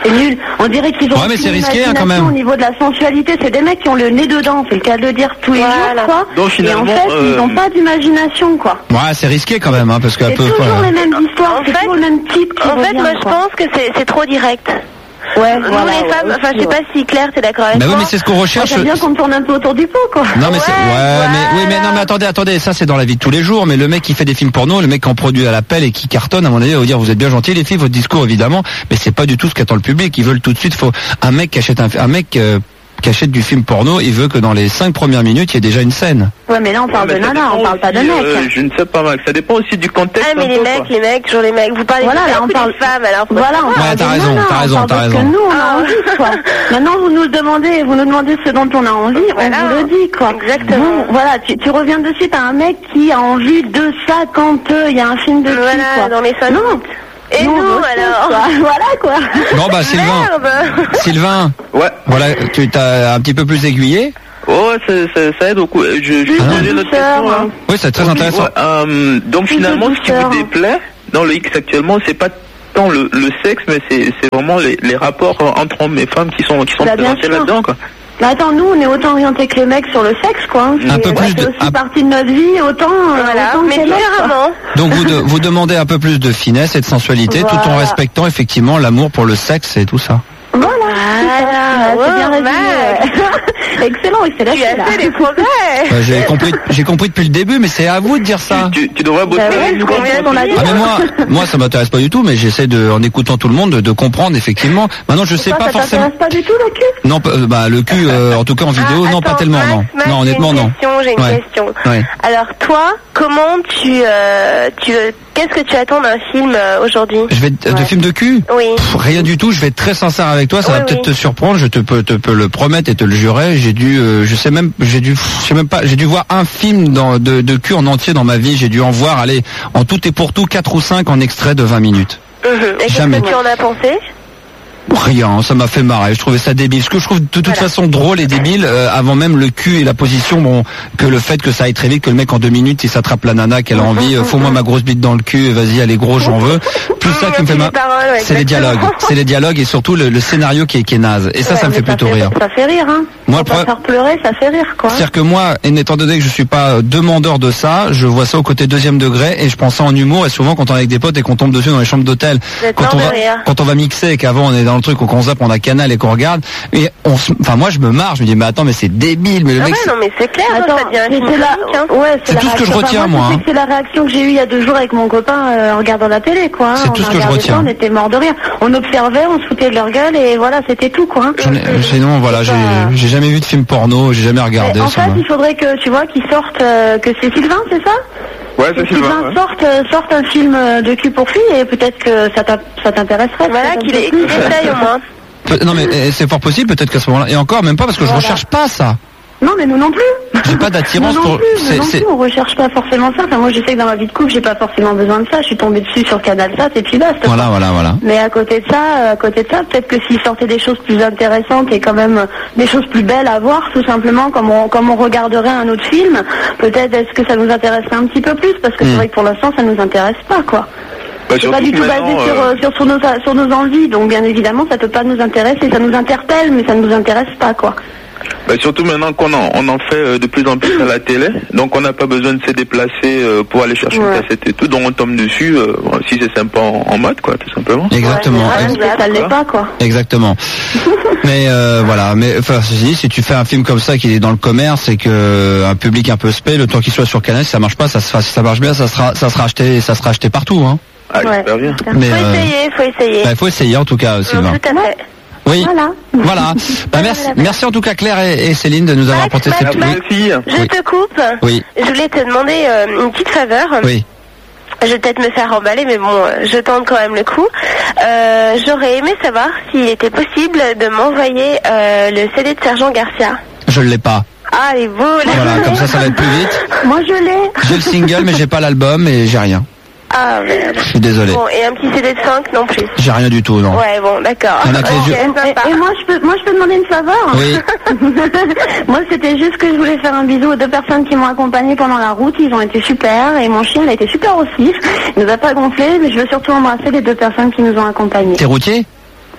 C'est nul. On dirait qu'ils ont Ouais, mais c'est une risqué, hein, quand imagination même. au niveau de la sensualité. C'est des mecs qui ont le nez dedans, c'est le cas de le dire tous les Voilà. jours, quoi. Donc, Et en finalement, fait, euh, ils n'ont pas d'imagination, quoi. Ouais, c'est risqué quand même, hein, parce qu'elle C'est peut toujours pas. les mêmes histoires, En c'est fait- toujours le même type qui En fait, revient, moi, je quoi. pense que c'est c'est trop direct. Ouais, Nous, voilà, les ouais, femmes, enfin, je sais aussi, pas si Claire, t'es d'accord avec Bah oui, moi. mais c'est ce qu'on Moi, recherche. j'aime bien qu'on me tourne un peu autour du pot, quoi. Non mais c'est ouais, Ouais, mais oui mais non mais attendez attendez ça c'est dans la vie de tous les jours, mais le mec qui fait des films porno, le mec qui en produit à l'appel et qui cartonne, à mon avis il va vous dire vous êtes bien gentils les filles, votre discours évidemment, mais c'est pas du tout ce qu'attend le public. Ils veulent tout de suite, faut un mec qui achète un, un mec euh, qui achète du film porno, il veut que dans les cinq premières minutes il y ait déjà une scène. Ouais, mais là, on parle mais de ça nana, dépend on parle pas de aussi, mec. euh, je ne sais pas, Max. Ça dépend aussi du contexte. Ah, mais un les peu, mecs, quoi. les mecs, toujours les mecs. Vous parlez Voilà, des là, mecs on ou parle- des femmes, alors. faut Voilà, on savoir. parle Ouais, t'as de raison, nana, t'as on raison, parle t'as de ce que raison. nous, on a Ah. envie, quoi. Maintenant, vous nous demandez, vous nous demandez ce dont on a envie, Voilà. on vous le dit, quoi. Exactement. Vous, voilà, tu, tu reviens de suite à un mec qui a envie de ça quand euh, il y a un film de cul, Voilà, quoi. dans les cinq Non. minutes. Et Non, nous, on bosse, alors quoi. Voilà, quoi. Bon bah Sylvain, Merde. Sylvain, Ouais. voilà, tu t'as un petit peu plus aiguillé. Oh, ça, ça, ça aide beaucoup. Je, je vais Plus poser de une autre douceur, question. hein. Hein. Oui, c'est très intéressant. Ouais, euh, donc Plus de finalement, ce qui douceur. vous déplaît dans le X actuellement, c'est pas tant le, le sexe, mais c'est c'est vraiment les, les rapports entre hommes et femmes qui sont qui sont Bah, bien présentés sûr. là-dedans, quoi. Mais attends, nous, on est autant orientés que les mecs sur le sexe, quoi. hein. Un peu C'est- plus c'est de- aussi un- partie de notre vie, autant, euh, Voilà, autant que mais les mecs, quoi. différemment. Donc vous de- vous demandez un peu plus de finesse et de sensualité, tout en Voilà. respectant effectivement l'amour pour le sexe et tout ça. Voilà, Voilà, c'est bien ouais, résumé. ouais. Excellent, excellent. Tu as fait des progrès. Euh, j'ai compris, j'ai compris depuis le début, mais c'est à vous de dire ça. Tu, tu devrais bosser. Bah ouais, avec je nous, comprends quoi. ton avis. Ah mais moi, moi ça m'intéresse pas du tout, mais j'essaie de, en écoutant tout le monde, de, de comprendre effectivement. Maintenant je sais Toi, pas ça forcément. t'intéresse pas du tout, le cul? Non, p- euh, bah le cul, euh, en tout cas en vidéo, Ah, non pas attends, tellement, Max, non. Max, Non, j'ai honnêtement une non. question, j'ai une Ouais. question. Ouais. Alors toi, comment tu, euh, tu, qu'est-ce que tu attends d'un film euh, aujourd'hui? Je vais de Ouais. film de cul. Oui. Pff, rien du tout. Je vais être très sincère avec toi. Ça Oui, va peut-être oui. te surprendre. Je te peux, te peux le promettre et te le jurer. J'ai dû, euh, je sais même, j'ai dû, je sais même pas. J'ai dû voir un film dans, de, de cul en entier dans ma vie. J'ai dû en voir, allez, en tout et pour tout, quatre ou cinq en extrait de vingt minutes. Mhm. Et qu'est-ce Jamais. que tu en as pensé? Rien, ça m'a fait marrer. Je trouvais ça débile. Ce que je trouve de toute Voilà. façon drôle et débile, euh, avant même le cul et la position, bon, que le fait que ça aille très vite, que le mec en deux minutes il s'attrape la nana qu'elle a envie, euh, fous-moi ma grosse bite dans le cul, vas-y, elle est grosse, j'en veux. Tout ça qui me fait les marrer, paroles, ouais, c'est les exactement. dialogues, c'est les dialogues et surtout le, le scénario qui est, qui est naze. Et ça, Ouais, ça me mais fait plutôt rire. Ça fait rire, hein. Moi, Faut le pas pro- faire pleurer, ça fait rire, quoi. C'est-à-dire que moi, et étant donné que je suis pas demandeur de ça, je vois ça au côté deuxième degré et je pense ça en humour. Et souvent, quand on est avec des potes et qu'on tombe dessus dans les chambres d'hôtel, Vous êtes quand on mort va, de rire. quand on va mixer et qu'avant on est dans le truc ou qu'on zappe, on a Canal et qu'on regarde, et on, se- enfin moi je me marre, je me dis mais attends mais c'est débile, mais le Ah mec. ouais, c'est- non mais c'est clair, hein, Attends, ça devient un c'est film c'est la, comique, hein. ouais, C'est la tout ce que je réaction- retiens, enfin, moi, je sais hein. que c'est la réaction que j'ai eue il y a deux jours avec mon copain euh, en regardant la télé, quoi. hein. C'est On tout ce a que je regardé retiens. ça, on était mort de rire. On observait, on se foutait de leur gueule et voilà, c'était tout, quoi. hein. J'en ai- Sinon voilà, j'ai j'ai jamais vu de film porno, j'ai jamais regardé. Mais en ça fait, me- il faudrait que tu vois qu'ils sortent, euh, que c'est Sylvain, c'est ça? Ouais, Que c'est Sylvain. ouais. sorte, euh, sorte un film euh, de cul pour filles et peut-être que ça t'a- ça t'intéresserait. Voilà, peut-être un qu'il peu est- plus. qu'il essaye au moins. Pe- Non mais eh, c'est fort possible, peut-être qu'à ce moment-là. Et encore, même pas parce que je Voilà. recherche pas ça. Non, mais nous non plus. J'ai pas Nous d'attirance non pour. plus, nous c'est- non c'est- plus, on recherche pas forcément ça. Enfin, moi, je sais que dans ma vie de couple, j'ai pas forcément besoin de ça. Je suis tombée dessus sur CanalSat et puis basta. Voilà, voilà, voilà. Mais à côté de ça, à côté de ça, peut-être que s'il sortait des choses plus intéressantes et quand même euh, des choses plus belles à voir, tout simplement, comme on, comme on regarderait un autre film, peut-être est-ce que ça nous intéresserait un petit peu plus, parce que Mm. c'est vrai que pour l'instant, ça nous intéresse pas, quoi. Bah, C'est pas surtout du que tout basé maintenant, sur, euh, euh, sur, sur, nos, sur nos envies, donc bien évidemment, ça peut pas nous intéresser. Ça nous interpelle, mais ça ne nous intéresse pas, quoi. Bah, surtout maintenant qu'on en, on en fait euh, de plus en plus à la télé, donc on n'a pas besoin de se déplacer euh, pour aller chercher Ouais. une cassette et tout, donc on tombe dessus euh, bon, si c'est sympa en, en mode, quoi, tout simplement. Exactement. Ouais, ex- mais ça l'est pas, quoi. Exactement. Mais euh, voilà, mais enfin ceci dit, si tu fais un film comme ça qui est dans le commerce et que un public un peu spé, le temps qu'il soit sur Canal, si ça marche pas, ça se fera- si ça marche bien, ça sera ça sera acheté, ça sera acheté partout, hein. Ah, Ouais. j'espère bien. Mais Faut euh, essayer, faut essayer. bah, il faut essayer en tout cas, Mm, Sylvain. tout à fait. Oui. Voilà. Voilà. Bah, merci, merci en tout cas Claire et, et Céline de nous avoir Max, apporté Max, cette. Max. Oui. Merci. Je Oui. te coupe. Oui. Je voulais te demander euh, une petite faveur. Oui. Je vais peut-être me faire emballer, mais bon, euh, je tente quand même le coup. Euh, J'aurais aimé savoir s'il était possible de m'envoyer euh, le C D de Sergent Garcia. Je l'ai pas. Ah, il est beau, là. Voilà, comme ça, ça va être plus vite. Moi, je l'ai. J'ai le single, mais j'ai pas l'album et j'ai rien. Ah, merde. Je suis désolé. Bon, et un petit C D de funk non plus. J'ai rien du tout, non. Ouais, bon, d'accord. Il y en a que les Ok, yeux. sympa. Et, et moi, je peux, moi, je peux demander une faveur. Oui. Moi, c'était juste que je voulais faire un bisou aux deux personnes qui m'ont accompagné pendant la route. Ils ont été super et mon chien, il a été super aussi. Il nous a pas gonflé, mais je veux surtout embrasser les deux personnes qui nous ont accompagnés. T'es routier?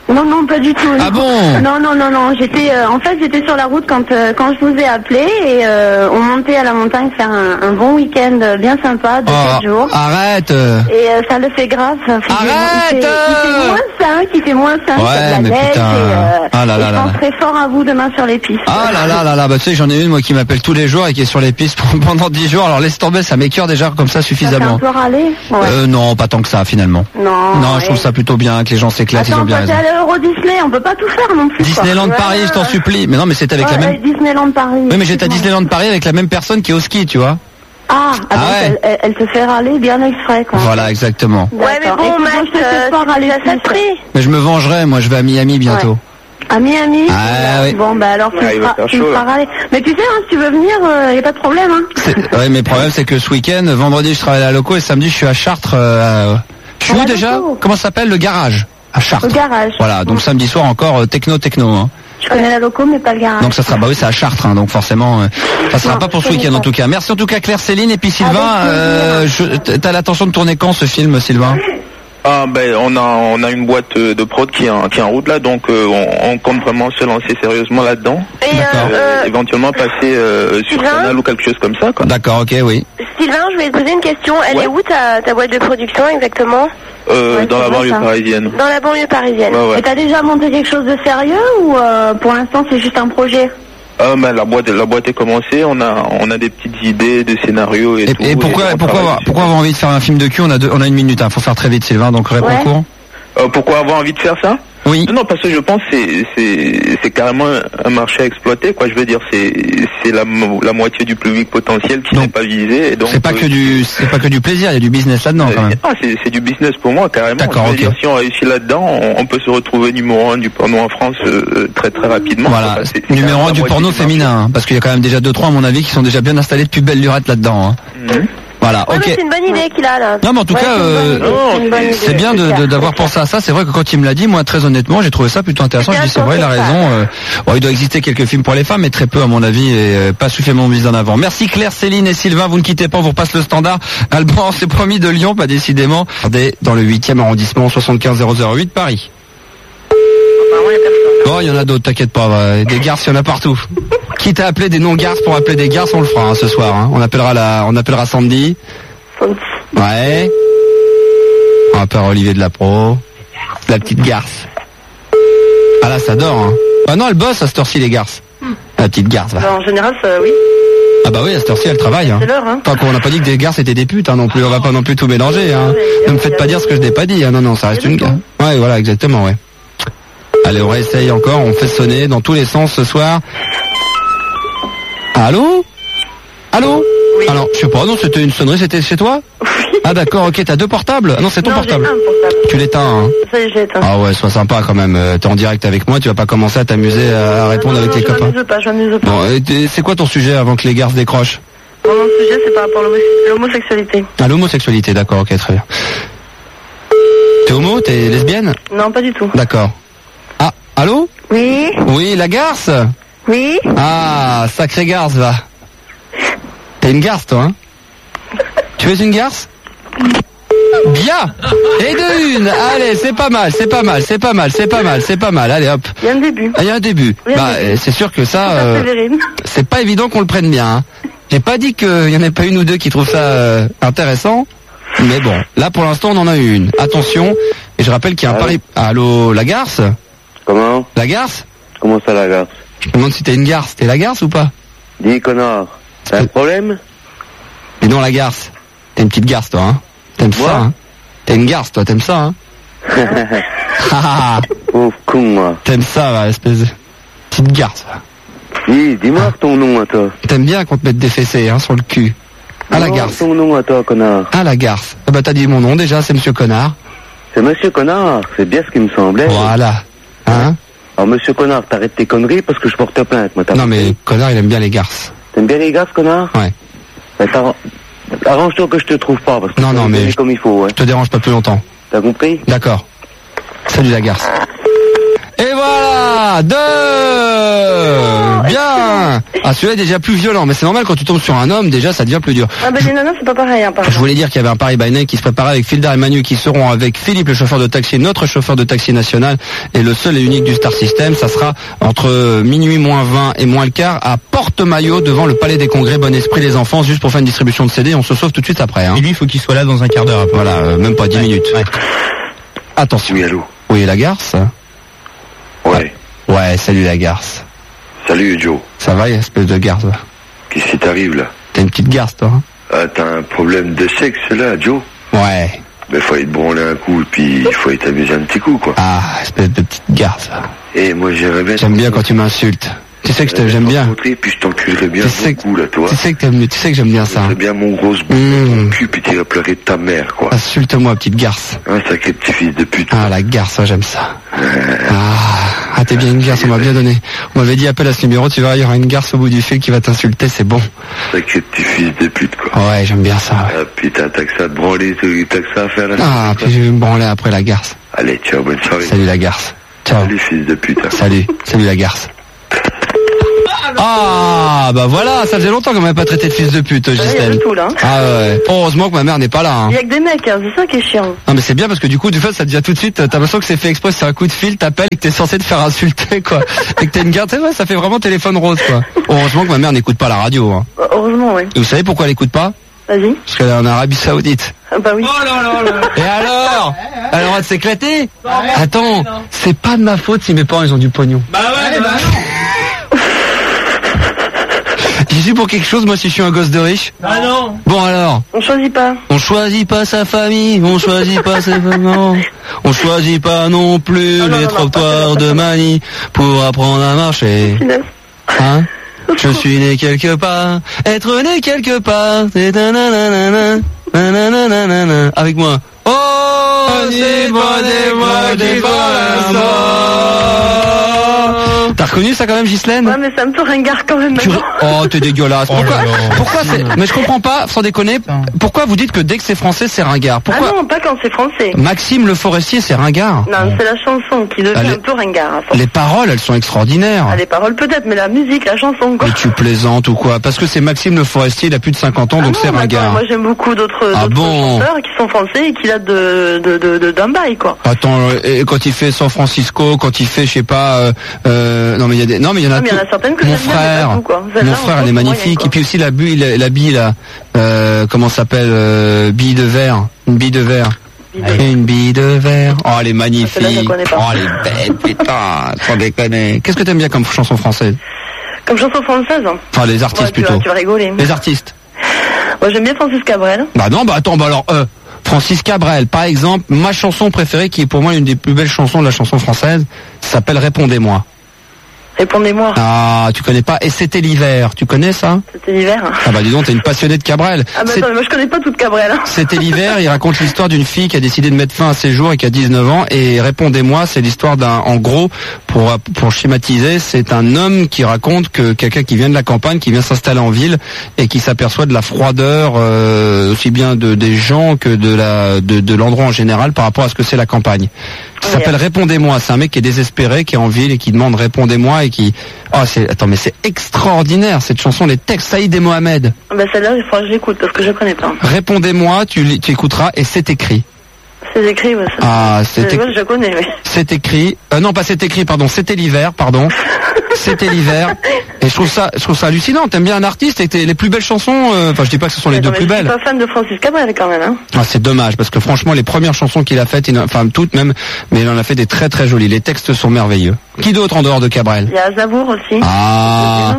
Non, non, pas du tout. Ah bon? Non, non, non, non. J'étais, euh, en fait, j'étais sur la route quand euh, quand je vous ai appelé et euh, on montait à la montagne faire un, un bon week-end bien sympa de oh, quatre jours. Arrête. Et euh, ça le fait grave. Ça fait arrête. Il fait, il fait moins cinq, il fait moins cinq. Ouais, mais neige putain. Et, euh, ah là là et là. je penserai fort à vous demain sur les pistes. Ah là là là là. Bah tu sais, j'en ai une moi qui m'appelle tous les jours et qui est sur les pistes pendant dix jours. Alors laisse tomber, ça m'écœure déjà comme ça suffisamment. Ça fait un peu râler. Ouais. Euh, non, pas tant que ça finalement. Non. Non, je trouve ça plutôt bien que les gens s'éclatent. Attends, ils ont bien raison. Attends, à l'Euro Disney, on peut pas tout faire non plus. Disneyland quoi. Paris, ouais. je t'en supplie. Mais non, mais c'est avec ouais, la même. Disneyland Paris. Oui, mais j'étais à Disneyland Paris avec la même personne qui est au ski, tu vois. Ah, ah, Ah donc ouais. elle, elle, elle te fait râler bien exprès, quoi. Voilà, exactement. Ouais, mais bon, Max, je te fais pas râler ça te prie. Mais je me vengerai, moi je vais à Miami bientôt. Ouais. À Miami. Ah, oui. Bon, bah alors tu Ah, me il va feras, faire tu me chaud, feras là. râler. Mais tu sais, hein, si tu veux venir, il n'y a pas de problème. Hein. Ouais, mais le problème c'est que ce week-end, vendredi je travaille à la loco et samedi je suis à Chartres. Euh, à- Je suis où déjà? Comment ça s'appelle? Le garage. À Chartres. Le garage. Voilà, donc samedi soir encore euh, techno techno. Hein. Je connais la loco, mais pas le garage. Donc ça sera, bah oui, c'est à Chartres, hein, donc forcément, euh, ça sera pas pour ce week-end en tout cas. Merci en tout cas Claire, Céline et puis Sylvain. Euh, je- t'as l'intention de tourner quand ce film, Sylvain? Ah ben on a on a une boîte de prod qui est en, qui est en route là, donc euh, on, on compte vraiment se lancer sérieusement là-dedans. Et euh, éventuellement passer euh, sur Sylvain Canal ou quelque chose comme ça, quoi. D'accord, ok, oui. Sylvain, je voulais te poser une question. Elle est où ta, ta boîte de production exactement? Euh, Ouais, dans c'est la vrai, banlieue ça. parisienne. Dans la banlieue parisienne. Ouais, ouais. Et t'as déjà monté quelque chose de sérieux ou euh, pour l'instant c'est juste un projet? Ah ben la boîte la boîte est commencée, on a on a des petites idées de scénarios et, Et, tout. et pourquoi, on pourquoi, travaille avoir, dessus. pourquoi avoir envie de faire un film de cul? On a deux, on a une minute, hein, faut faire très vite, Sylvain, donc réponds Ouais. court. Euh, pourquoi avoir envie de faire ça? Oui. Non, non, parce que je pense que c'est c'est c'est carrément un marché à exploiter, quoi. Je veux dire, c'est c'est la mo- la moitié du public potentiel qui n'est pas visé. Et donc C'est pas euh, que du, c'est pas que du plaisir, il y a du business là-dedans quand même. Ah, c'est c'est du business pour moi, carrément. D'accord, Je veux ok. dire, si on réussit là-dedans, on, on peut se retrouver numéro un du porno en France euh, très très rapidement. Voilà, Enfin, c'est- c'est numéro carrément un la du moitié porno marché. féminin, hein, parce qu'il y a quand même déjà deux trois à mon avis qui sont déjà bien installés depuis belle lurette là-dedans. Hein. Mhm. Voilà, Ouais, ok. mais c'est une bonne idée qu'il a là. Non mais en tout Ouais, cas, c'est une bonne euh, idée, c'est une bonne idée, c'est bien de- clair. de- d'avoir pensé à ça. C'est vrai que quand il me l'a dit, moi très honnêtement, j'ai trouvé ça plutôt intéressant. Je dis c'est vrai, il a raison. Euh, bon, il doit exister quelques films pour les femmes, mais très peu à mon avis, et euh, pas suffisamment mis en avant. Merci Claire, Céline et Sylvain. Vous ne quittez pas, on vous repasse le standard. Alban, c'est promis de Lyon, pas décidément. Regardez, dans le huitième arrondissement, soixante-quinze zéro zéro huit Paris. Oh, il y en a d'autres, t'inquiète pas. ouais. Des garces, il y en a partout. Quitte à appeler des non-garces pour appeler des garces, on le fera hein, ce soir. Hein. On appellera la, on appellera Sandy. Ouais. On appellera Olivier de la Pro. La petite garce. Ah là, ça dort. Hein. Ah non, elle bosse à cette heure-ci, les garces. La petite garce, va. En général, ça, oui. Ah bah oui, à cette heure-ci, elle travaille. Hein. C'est l'heure, hein. Tant qu'on n'a pas dit que des garces étaient des putes hein, non plus. On va pas non plus tout mélanger. Hein. Ne me faites pas dire ce que je n'ai pas dit. Hein. Non, non, ça reste une garce. Ouais, voilà, exactement, ouais. Allez, on réessaye encore. On fait sonner dans tous les sens ce soir. Allô? Allô? Oui. Alors, je sais pas, non, c'était une sonnerie, c'était chez toi? Oui. Ah d'accord, ok, t'as deux portables? Ah non, c'est ton Non, j'ai portable. un portable. Tu l'éteins, hein? Ça y est, je l'ai éteint. Ah ouais, sois sympa quand même. Euh, T'es en direct avec moi, tu vas pas commencer à t'amuser à répondre non, avec non, les je copains. m'amuse pas, je m'amuse pas. Bon, et t'es- c'est quoi ton sujet avant que les garces décrochent? Mon sujet, c'est par rapport à l'homo- l'homosexualité. Ah, l'homosexualité, d'accord, ok, très bien. T'es homo? T'es lesbienne? Non, pas du tout. D'accord. Ah, allô? Oui. Oui, la garce? Oui. Ah, sacré garce, va. T'es une garce, toi, hein? Tu es une garce? Bien. Et de une. Allez, c'est pas mal, c'est pas mal, c'est pas mal, c'est pas mal, c'est pas mal. Allez, hop. Il y a un début. Ah, il y a un début. Il y a un Bah, début. euh, c'est sûr que ça, euh, Persévérer. c'est pas évident qu'on le prenne bien. Hein. J'ai pas dit qu'il y en ait pas une ou deux qui trouvent ça euh, intéressant, mais bon, là pour l'instant on en a eu une. Attention, et je rappelle qu'il y a un pari. Allô, la garce? Comment? La garce? Comment ça, la garce? Je me demande si t'es une garce. T'es la garce ou pas? Dis, connard. T'as un problème? Mais non, la garce. T'es une petite garce, toi, hein? T'aimes Moi ça, hein? T'es une garce, toi, t'aimes ça, hein? Ah, Pauvre con, moi. t'aimes ça, va, espèce de petite garce, va. Dis, dis-moi ton nom à toi. T'aimes bien qu'on te mette des fessées, hein, sur le cul. À la Dis-moi garce. ton nom à toi, connard. À la garce. Ah bah t'as dit mon nom déjà, c'est Monsieur Connard. C'est Monsieur Connard, c'est bien ce qui me semblait. Voilà. Hein? Alors, Monsieur Connard, t'arrêtes tes conneries parce que je porte plainte, moi. t'as Non compris? mais Connard, il aime bien les garces. T'aimes bien les garces, connard? Ouais. Ben, t'arran- arrange-toi que je te trouve pas, parce que Non, tu non, me mais connais je- comme il faut, ouais. Je te dérange pas plus longtemps. T'as compris? D'accord. Salut la garce. Et voilà! Ah, deux. Bien. Ah, celui-là est déjà plus violent, mais c'est normal quand tu tombes sur un homme, déjà ça devient plus dur. Ah bah les nanas c'est pas pareil hein, par Je voulais dire qu'il y avait un Paris by Night qui se préparait avec Filda et Manu qui seront avec Philippe, le chauffeur de taxi, notre chauffeur de taxi national et le seul et unique du Star System. Ça sera entre minuit moins vingt et moins le quart à Porte-Maillot devant le Palais des Congrès. Bon esprit les enfants, juste pour faire une distribution de C D. On se sauve tout de suite après. Hein. Et lui, il faut qu'il soit là dans un quart d'heure. Voilà, euh, même pas dix minutes. Ouais. Attention. Oui, allô. Oui, la garce. Ouais. Ouais, salut la garce. Salut Joe. Ça va, espèce de garce. Qu'est-ce qui t'arrive là? T'as une petite garce, toi hein? Ah, t'as un problème de sexe là, Joe? Ouais. Ben, faut aller te branler un coup, et puis il faut aller t'amuser un petit coup, quoi. Ah, espèce de petite garce. Eh, moi j'aimerais bien... J'aime bien quand tu m'insultes. Tu sais que j'aime bien. Puis je t'enculerais bien beaucoup, là, toi. Tu sais que t'aimes, tu sais que j'aime bien ça. J'aimerais bien mon gros bout de ton cul, puis t'irais pleurer de ta mère, quoi. Insulte-moi, petite garce. Un sacré petit fils de pute. Ah, la garce, j'aime ça. Ah, ah t'es bien une garce, on m'a bien donné. On m'avait dit appelle à ce numéro, tu verras, il y aura une garce au bout du fil qui va t'insulter, c'est bon. Sacré petit fils de pute, quoi. Ouais, j'aime bien ça, ouais. Ah, putain, t'as que ça à te branler, t'as que ça à faire là. Ah, puis je vais me branler après la garce. Allez, ciao, bonne soirée. Salut la garce. Ciao. Salut, fils de pute. Salut, salut la garce. Ah, bah voilà, ça faisait longtemps qu'on m'avait pas traité de fils de pute, Gisèle. Ouais, tout, là. Ah ouais. Heureusement que ma mère n'est pas là. Hein. Il y a que des mecs, hein, c'est ça qui est chiant. Ah mais c'est bien parce que du coup, du fait, ça devient tout de suite, t'as l'impression que c'est fait exprès, c'est un coup de fil, t'appelles et que t'es censé te faire insulter, quoi. Et que t'as une garde, c'est vrai, ça fait vraiment téléphone rose, quoi. Heureusement que ma mère n'écoute pas la radio. Hein. Heureusement, oui. Et vous savez pourquoi elle écoute pas? Vas-y. Parce qu'elle est en Arabie Saoudite. Ah bah oui. Oh là là là. Et alors? Elle a le droit de s'éclater? Attends, c'est pas de ma faute si mes parents ils ont du pognon. Bah ouais, bah non. J'y suis pour quelque chose, moi, si je suis un gosse de riche. Ah non. Bon alors. On choisit pas. On choisit pas sa famille, on choisit pas ses parents. On choisit pas non plus ah non, les non, trottoirs non, de Manille pour apprendre à marcher. Hein? Je suis né quelque part, être né quelque part, c'est nananana, nananana, avec moi. Oh, c'est pas des moi des T'as reconnu ça quand même, Ghislaine? Ouais, mais ça me fait ringard quand même. Tu... Oh, t'es dégueulasse. Pourquoi, oh pourquoi c'est... Mais je comprends pas, sans déconner, pourquoi vous dites que dès que c'est français, c'est ringard? Pourquoi? Ah non, pas quand c'est français. Maxime Le Forestier, c'est ringard. Non, c'est la chanson qui devient ah, les... un peu ringard. Les paroles, elles sont extraordinaires. Ah, les paroles peut-être, mais la musique, la chanson, quoi. Mais tu plaisantes ou quoi? Parce que c'est Maxime Le Forestier, il a plus de cinquante ans, ah donc non, c'est ringard. Attends, moi j'aime beaucoup d'autres, ah d'autres bon chanteurs qui sont français et qui datent de, de, de, de, d'un bail, quoi. Attends, et quand il fait San Francisco, quand il fait, je sais pas, euh, euh, non mais il y a des, non mais il y en a, non, mais il y en a certaines que mon j'aime frère, bien, tout, quoi. mon frère, elle est magnifique. Moyen, et puis aussi la bille, la, la bille là, euh, comment ça s'appelle, euh, bille de verre, une bille de verre. Une bille de verre. Oh, elle est magnifique. Ah, oh, elle est belle, putain, sans déconner. Qu'est-ce que t'aimes bien comme chanson française? Comme chanson française? Enfin, les artistes ouais, tu plutôt. Vas, tu vas rigoler. Les artistes. Moi, j'aime bien Francis Cabrel. Bah non, bah attends, bah alors, euh, Francis Cabrel, par exemple, ma chanson préférée, qui est pour moi une des plus belles chansons de la chanson française, s'appelle Répondez-moi. Répondez-moi. Ah, tu connais pas? Et c'était l'hiver, tu connais ça? C'était l'hiver. Ah bah dis donc, t'es une passionnée de Cabrel. Ah bah attends, mais moi je connais pas toute Cabrel. Hein. C'était l'hiver, il raconte l'histoire d'une fille qui a décidé de mettre fin à ses jours et qui a dix-neuf ans. Et Répondez-moi, c'est l'histoire d'un, en gros, pour pour schématiser, c'est un homme qui raconte que quelqu'un qui vient de la campagne, qui vient s'installer en ville et qui s'aperçoit de la froideur euh, aussi bien de des gens que de la de, de l'endroit en général par rapport à ce que c'est la campagne. Ça s'appelle yeah. Répondez-moi. C'est un mec qui est désespéré, qui est en ville et qui demande Répondez-moi et qui... Oh, c'est... Attends, mais c'est extraordinaire cette chanson, les textes. Saïd et Mohamed. Bah celle-là, il faudra que j'écoute parce que je connais pas. Répondez-moi, tu, tu écouteras et c'est écrit. C'est écrit, ouais. Ça. Ah, c'est écrit. Je connais, oui. C'est écrit. Euh, non, pas c'est écrit, pardon. C'était l'hiver, pardon. C'était l'hiver. Et je trouve ça, je trouve ça hallucinant. T'aimes bien un artiste et les plus belles chansons. Euh... Enfin, je dis pas que ce sont les mais deux non, plus belles. Je suis pas fan de Francis Cabrel quand même. Hein. Ah, c'est dommage parce que franchement, les premières chansons qu'il a faites, il... enfin toutes même, mais il en a fait des très très jolies. Les textes sont merveilleux. Qui d'autre en dehors de Cabrel? Il y a Aznavour aussi. Ah,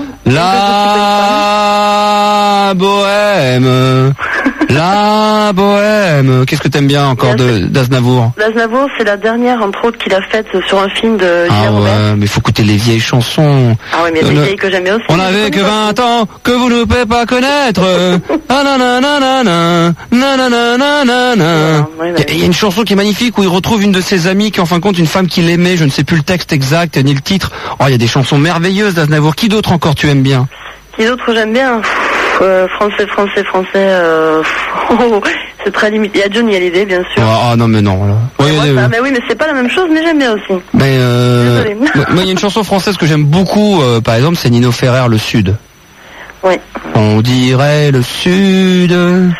la bohème. La bohème. Qu'est-ce que t'aimes bien encore de d'Aznavour? D'Aznavour, c'est la dernière entre autres qu'il a faite sur un film de Ah Julien ouais, Robert. mais faut écouter les vieilles chansons. Ah ouais, mais il y a des vieilles que j'aime bien aussi. On avait que vingt ans, que vous ne pouvez pas connaître. Ah nanana, nanana. Il y a une chanson qui est magnifique où il retrouve une de ses amies qui en fin de compte une femme qu'il aimait, je ne sais plus le texte exact ni le titre. Oh, il y a des chansons merveilleuses d'Aznavour. Qui d'autre encore tu aimes bien? Qui d'autre j'aime bien? euh, français, français, français. Euh... c'est très limité. Il y a Johnny Hallyday, bien sûr. Ah oh, non mais non. Là. Oui, moi, ça, mais oui, mais c'est pas la même chose, mais j'aime bien aussi. Mais euh, moi, il y a une chanson française que j'aime beaucoup. Euh, par exemple, c'est Nino Ferrer, Le Sud. Oui. On dirait le Sud.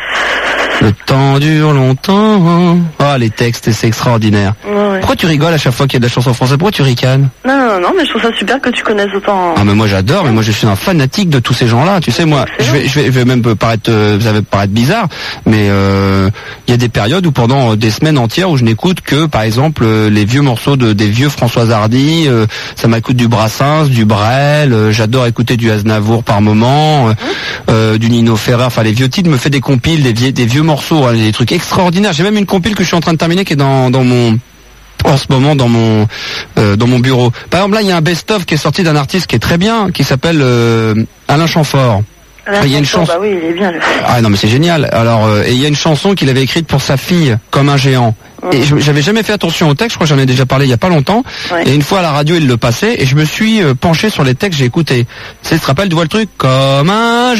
Le temps dure longtemps. Ah, oh, les textes, c'est extraordinaire. Ouais, ouais. Pourquoi tu rigoles à chaque fois qu'il y a de la chanson française? Pourquoi tu ricanes? Non, non, non, mais je trouve ça super que tu connaisses autant. Ah, mais moi j'adore, mais moi je suis un fanatique de tous ces gens-là. Tu sais, moi, je vais, je vais, je vais même paraître, euh, ça va paraître bizarre, mais il euh, y a des périodes où pendant des semaines entières où je n'écoute que, par exemple, euh, les vieux morceaux de des vieux François Hardy. Euh, ça m'écoute du Brassens, du Brel. Euh, J'adore écouter du Aznavour par moment, euh, euh, du Nino Ferrer. Enfin, les vieux titres me fait des compiles, des vieux, des vieux morceaux, hein, des trucs extraordinaires. J'ai même une compile que je suis en train de terminer qui est dans, dans mon en ce moment dans mon euh, dans mon bureau. Par exemple là il y a un best-of qui est sorti d'un artiste qui est très bien, qui s'appelle euh, Alain Chamfort. Alain il y a une Chamfort, chanson. bah oui, il est bien le. Ah non mais c'est génial. Alors euh, et il y a une chanson qu'il avait écrite pour sa fille, Comme un géant. Et je- j'avais jamais fait attention au texte, je crois que j'en ai déjà parlé il y a pas longtemps. Ouais. Et une fois à la radio il le passait et je me suis euh, penché sur les textes, j'ai écouté. Tu sais, tu te rappelles, tu vois le truc Comme un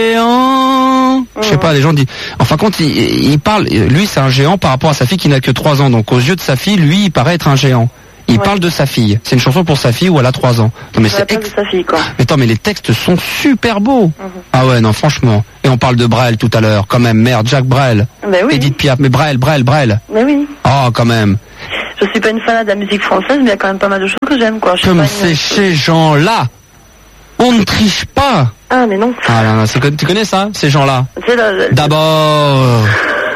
géant. Je sais pas, les gens disent. Enfin compte, il, il parle. Lui c'est un géant par rapport à sa fille qui n'a que trois ans. Donc aux yeux de sa fille, lui il paraît être un géant. Il parle de sa fille. C'est une chanson pour sa fille où elle a trois ans. Non mais C'est la c'est place de sa fille, quoi. mais attends, mais les textes sont super beaux. Ah ouais, non, franchement. Et on parle de Brel tout à l'heure, quand même. Merde, Jacques Brel. Ben oui. Edith Piaf, mais Brel, Brel, Brel. Mais oui. Oh, quand même. Je suis pas une fan de la musique française, mais il y a quand même pas mal de choses que j'aime, quoi. Je suis Comme pas une- c'est ces gens-là. On ne triche pas. Ah, mais non. Ah non, non, c'est que- tu connais ça, ces gens-là? C'est la- D'abord,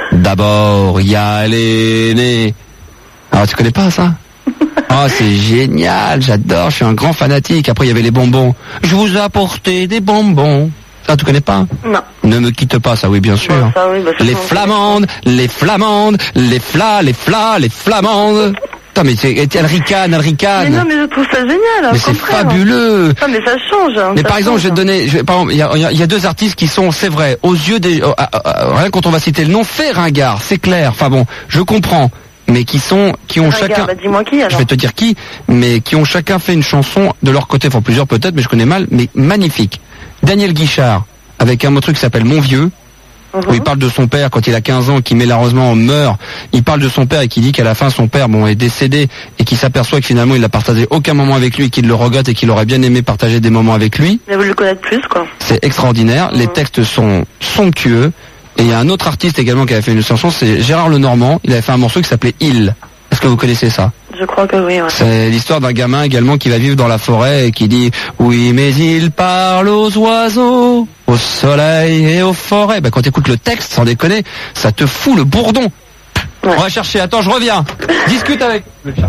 d'abord, il y a l'aîné. Alors, tu connais pas ça? Oh, c'est génial, j'adore, je suis un grand fanatique. Après, il y avait les bonbons. Je vous ai apporté des bonbons. Ça, tu connais pas? Non. Ne me quitte pas, ça oui, bien sûr. Ça, oui, bah, ça, Les ça, flamandes, les flamandes, les flas, les flas, les flamandes. Putain, mais c'est, elle ricane, elle ricane. Mais non, mais je trouve ça génial. au Mais c'est contraire. fabuleux. Ah, mais ça change. hein, Mais ça par exemple, change, je vais te donner, je vais- par exemple, il y a, il y a- il y a deux artistes qui sont, c'est vrai, aux yeux des, euh, euh, euh, rien quand on va citer le nom, fait ringard, c'est clair. Enfin bon, je comprends, mais qui sont, qui ont Regarde, chacun, bah, dis-moi qui, alors. je vais te dire qui, mais qui ont chacun fait une chanson de leur côté, enfin plusieurs peut-être, mais je connais mal, mais magnifique. Daniel Guichard, avec un truc qui s'appelle Mon Vieux, où il parle de son père quand il a quinze ans, qui malheureusement meurt. Il parle de son père et qui dit qu'à la fin son père bon est décédé et qui s'aperçoit que finalement il n'a partagé aucun moment avec lui, et qu'il le regrette et qu'il aurait bien aimé partager des moments avec lui. Mais vous le connaître plus, quoi. C'est extraordinaire. Les textes sont somptueux. Et il y a un autre artiste également qui avait fait une chanson, c'est Gérard Lenormand. Il avait fait un morceau qui s'appelait Il. Est-ce que vous connaissez ça? Je crois que oui, ouais. C'est l'histoire d'un gamin également qui va vivre dans la forêt et qui dit oui mais il parle aux oiseaux, au soleil et aux forêts. Ben, quand tu écoutes le texte, sans déconner, ça te fout le bourdon. On va chercher, attends je reviens. Discute avec.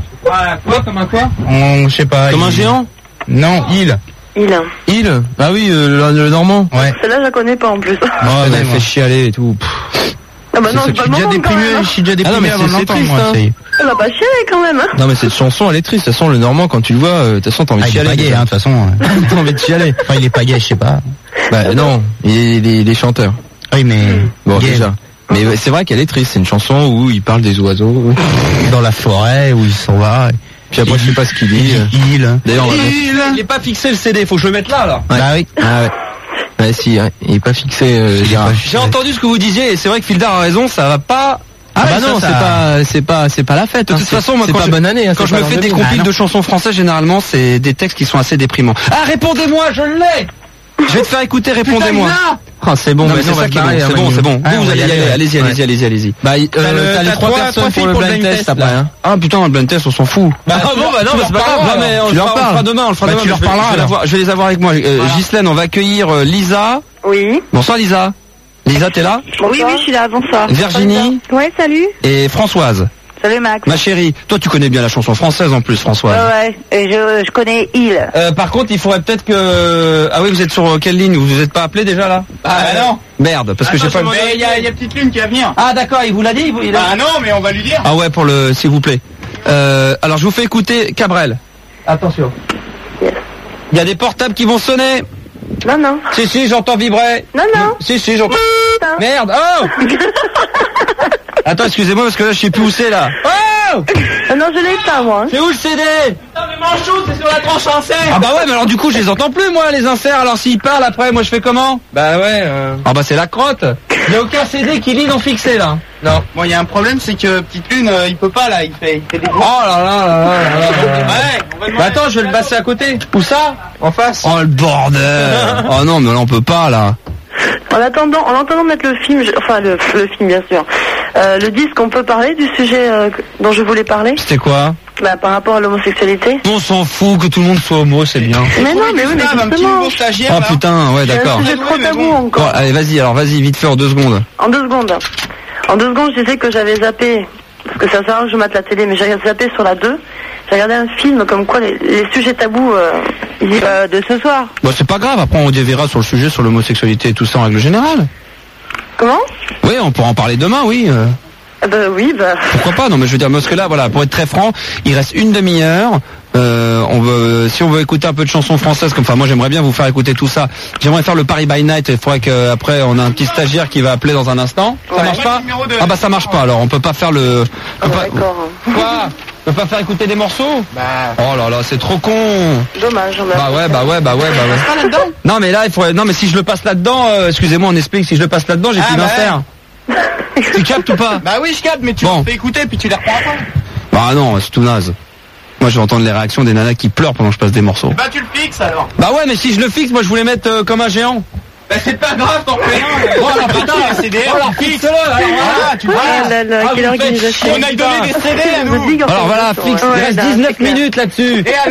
Quoi comme un quoi? On, je sais pas. Comme un il- géant? Non, il. Il. Il. Bah oui, euh, le, le Normand. Ouais. Celle-là, je la connais pas en plus. Oh, elle m'a fait chialer et tout. Ah bah non, Je c'est pas suis le déjà moment quand déprimé, même. hein. je suis déjà déprimé Ah non, mais avant de c'est- c'est l'entendre, triste, moi. hein. ça y est. Elle va pas chialer quand même, hein. Non mais cette chanson elle est triste, de toute façon le Normand quand tu le vois, euh, de toute façon t'as envie Ah, de il est chialer. pas gay, déjà. hein, de toute façon. T'as envie de chialer. Enfin, il est pas gay, je sais pas. Bah non, il est, il est- il est chanteur. Oui, mais. Bon gay. déjà. Mais ouais, c'est vrai qu'elle est triste, c'est une chanson où il parle des oiseaux. Dans la forêt, où il s'en va. Puis après je sais pas ce qu'il dit. Il. D'ailleurs, on va mettre- Il est pas fixé le C D, faut que je le mette là, là. Ouais. Bah oui. Ah ouais. Ouais, si, ouais. Il est pas fixé. euh, Gérard. J'ai entendu ce que vous disiez et c'est vrai que Fildar a raison, ça va pas. Ah bah ouais, non, ça, c'est ça- pas, c'est pas, c'est pas la fête. De hein, toute c'est- façon, moi, c'est quand pas je, bonne année. hein, quand c'est je pas me fais des l'an deux mille. compiles de chansons françaises, généralement, c'est des textes qui sont assez déprimants. Ah, répondez-moi, je l'ai! Je vais te faire écouter, répondez-moi. Ah c'est bon, Non, mais maintenant, c'est on va ça se qui est bon, barrer, c'est hein, bon, Manu. c'est bon. Ah, Vous, on vous va allez y y aller, aller, allez-y, ouais. allez-y, allez-y, allez-y. Bah, euh, T'as le- t'as t'as les trois trois- personnes trois pour filles le pour le blind blind test test, après. Hein. Ah putain, le blind test, on s'en fout. Bah, ah bon, bah non, tu mais leur c'est pas grave. parles, Non, mais alors. on Tu le leur fera- on le parles. fera demain, on le fera Bah, demain. tu mais leur je vais- parleras, je vais alors. l'avoir- Je vais les avoir avec moi. Euh, Voilà. Ghislaine, on va accueillir euh, Lisa. Oui. Bonsoir Lisa. Lisa, t'es là? Oui, oui, je suis là, bonsoir. Virginie Ouais, salut. et Françoise. Salut Max. Ma chérie, toi tu connais bien la chanson française en plus, Françoise. Ouais, ouais, et je, je connais Il. Euh, par contre, il faudrait peut-être que... Ah oui, vous êtes sur quelle ligne? Vous vous êtes pas appelé déjà là? Ah bah non. Merde, parce que j'ai pas... Mais il y a, il y a petite lune qui va venir. Ah d'accord, il vous l'a dit il vous- il a- Ah non, mais on va lui dire. Ah ouais, pour le... S'il vous plaît. Euh, alors je vous fais écouter Cabrel. Attention. Il y a des portables qui vont sonner. Non, non. Si, si, j'entends vibrer. Non, non. Si, si, j'entends... Putain. Merde, oh Attends, excusez-moi parce que là je sais plus où c'est là. Oh Ah non, je l'ai pas, moi. C'est où le C D? Putain, mais manchot, c'est sur la tranche insert. Ah bah ouais, mais alors du coup, je les entends plus, moi, les inserts. Alors s'ils parlent après, moi, je fais comment? Bah ouais. Euh... Ah bah c'est la crotte. Il y a aucun C D qui lit non fixé, là. Non. Bon, il y a un problème, c'est que Petite Lune, euh, il peut pas, là. Il fait, il fait des... Oh là là là là là là. Ouais. Bah attends, je vais le passer à côté. Où ça? En face. Oh le bordel. Oh non, mais là, on peut pas, là. En attendant, en attendant de mettre le film, je- enfin le, le film bien sûr, euh, le disque, on peut parler du sujet euh, dont je voulais parler. C'était quoi? Bah, par rapport à l'homosexualité. On s'en fout, que tout le monde soit homo, c'est bien. Mais non, mais oui, mais Un petit justement. nouveau stagiaire, Oh là. putain, ouais, d'accord. C'est un sujet trop tabou Bon, encore. allez, vas-y, alors vas-y, vite fait, en deux secondes. En deux secondes. En deux secondes, je disais que j'avais zappé, parce que ça sert à rien que je mate la télé, mais j'ai zappé sur la deux. J'ai regardé un film comme quoi les, les sujets tabous euh, euh, de ce soir. Bon, c'est pas grave, après on déverra sur le sujet, sur l'homosexualité et tout ça en règle générale. Comment? Oui, on pourra en parler demain, oui. euh. Ah bah oui, bah... Pourquoi pas? Non, mais je veux dire, parce que là, voilà, pour être très franc, il reste une demi-heure. Euh, on veut, si on veut écouter un peu de chansons françaises, comme, enfin, moi, j'aimerais bien vous faire écouter tout ça. J'aimerais faire le Paris by Night. Il faudrait qu'après, on a un petit stagiaire qui va appeler dans un instant. Ça Ouais. marche pas? Numéro deux. Ah bah, ça marche pas. Alors, on peut pas faire le. Ah, on peut pas- d'accord. Quoi? On peut pas faire écouter des morceaux? Bah. Oh là là, c'est trop con. Dommage, dommage. Bah ouais, bah ouais, bah ouais, bah ouais. Pas là-dedans? Non, mais là, il faudrait. Non, mais si je le passe là-dedans, euh, excusez-moi, on explique. Si je le passe là-dedans, j'ai Ah, plus bah d'insert. Tu captes ou pas? Bah oui, je capte, mais tu Bon. le fais écouter, puis tu les reprends après. Bah non, c'est tout naze. Moi, je vais entendre les réactions des nanas qui pleurent pendant que je passe des morceaux. Bah tu le fixes alors. Bah ouais, mais si je le fixe, moi, je voulais mettre euh, comme un géant. Bah c'est pas grave, t'en fais un. Voilà, putain, les C D R, voilà, on fixe. fixe-le, alors voilà, tu Ah vois. là là, Ah, quelle vous faites organisation. On a donné des C D à nous. Alors voilà, fixe, il Ouais, reste là, dix-neuf c'est clair. minutes là-dessus. Et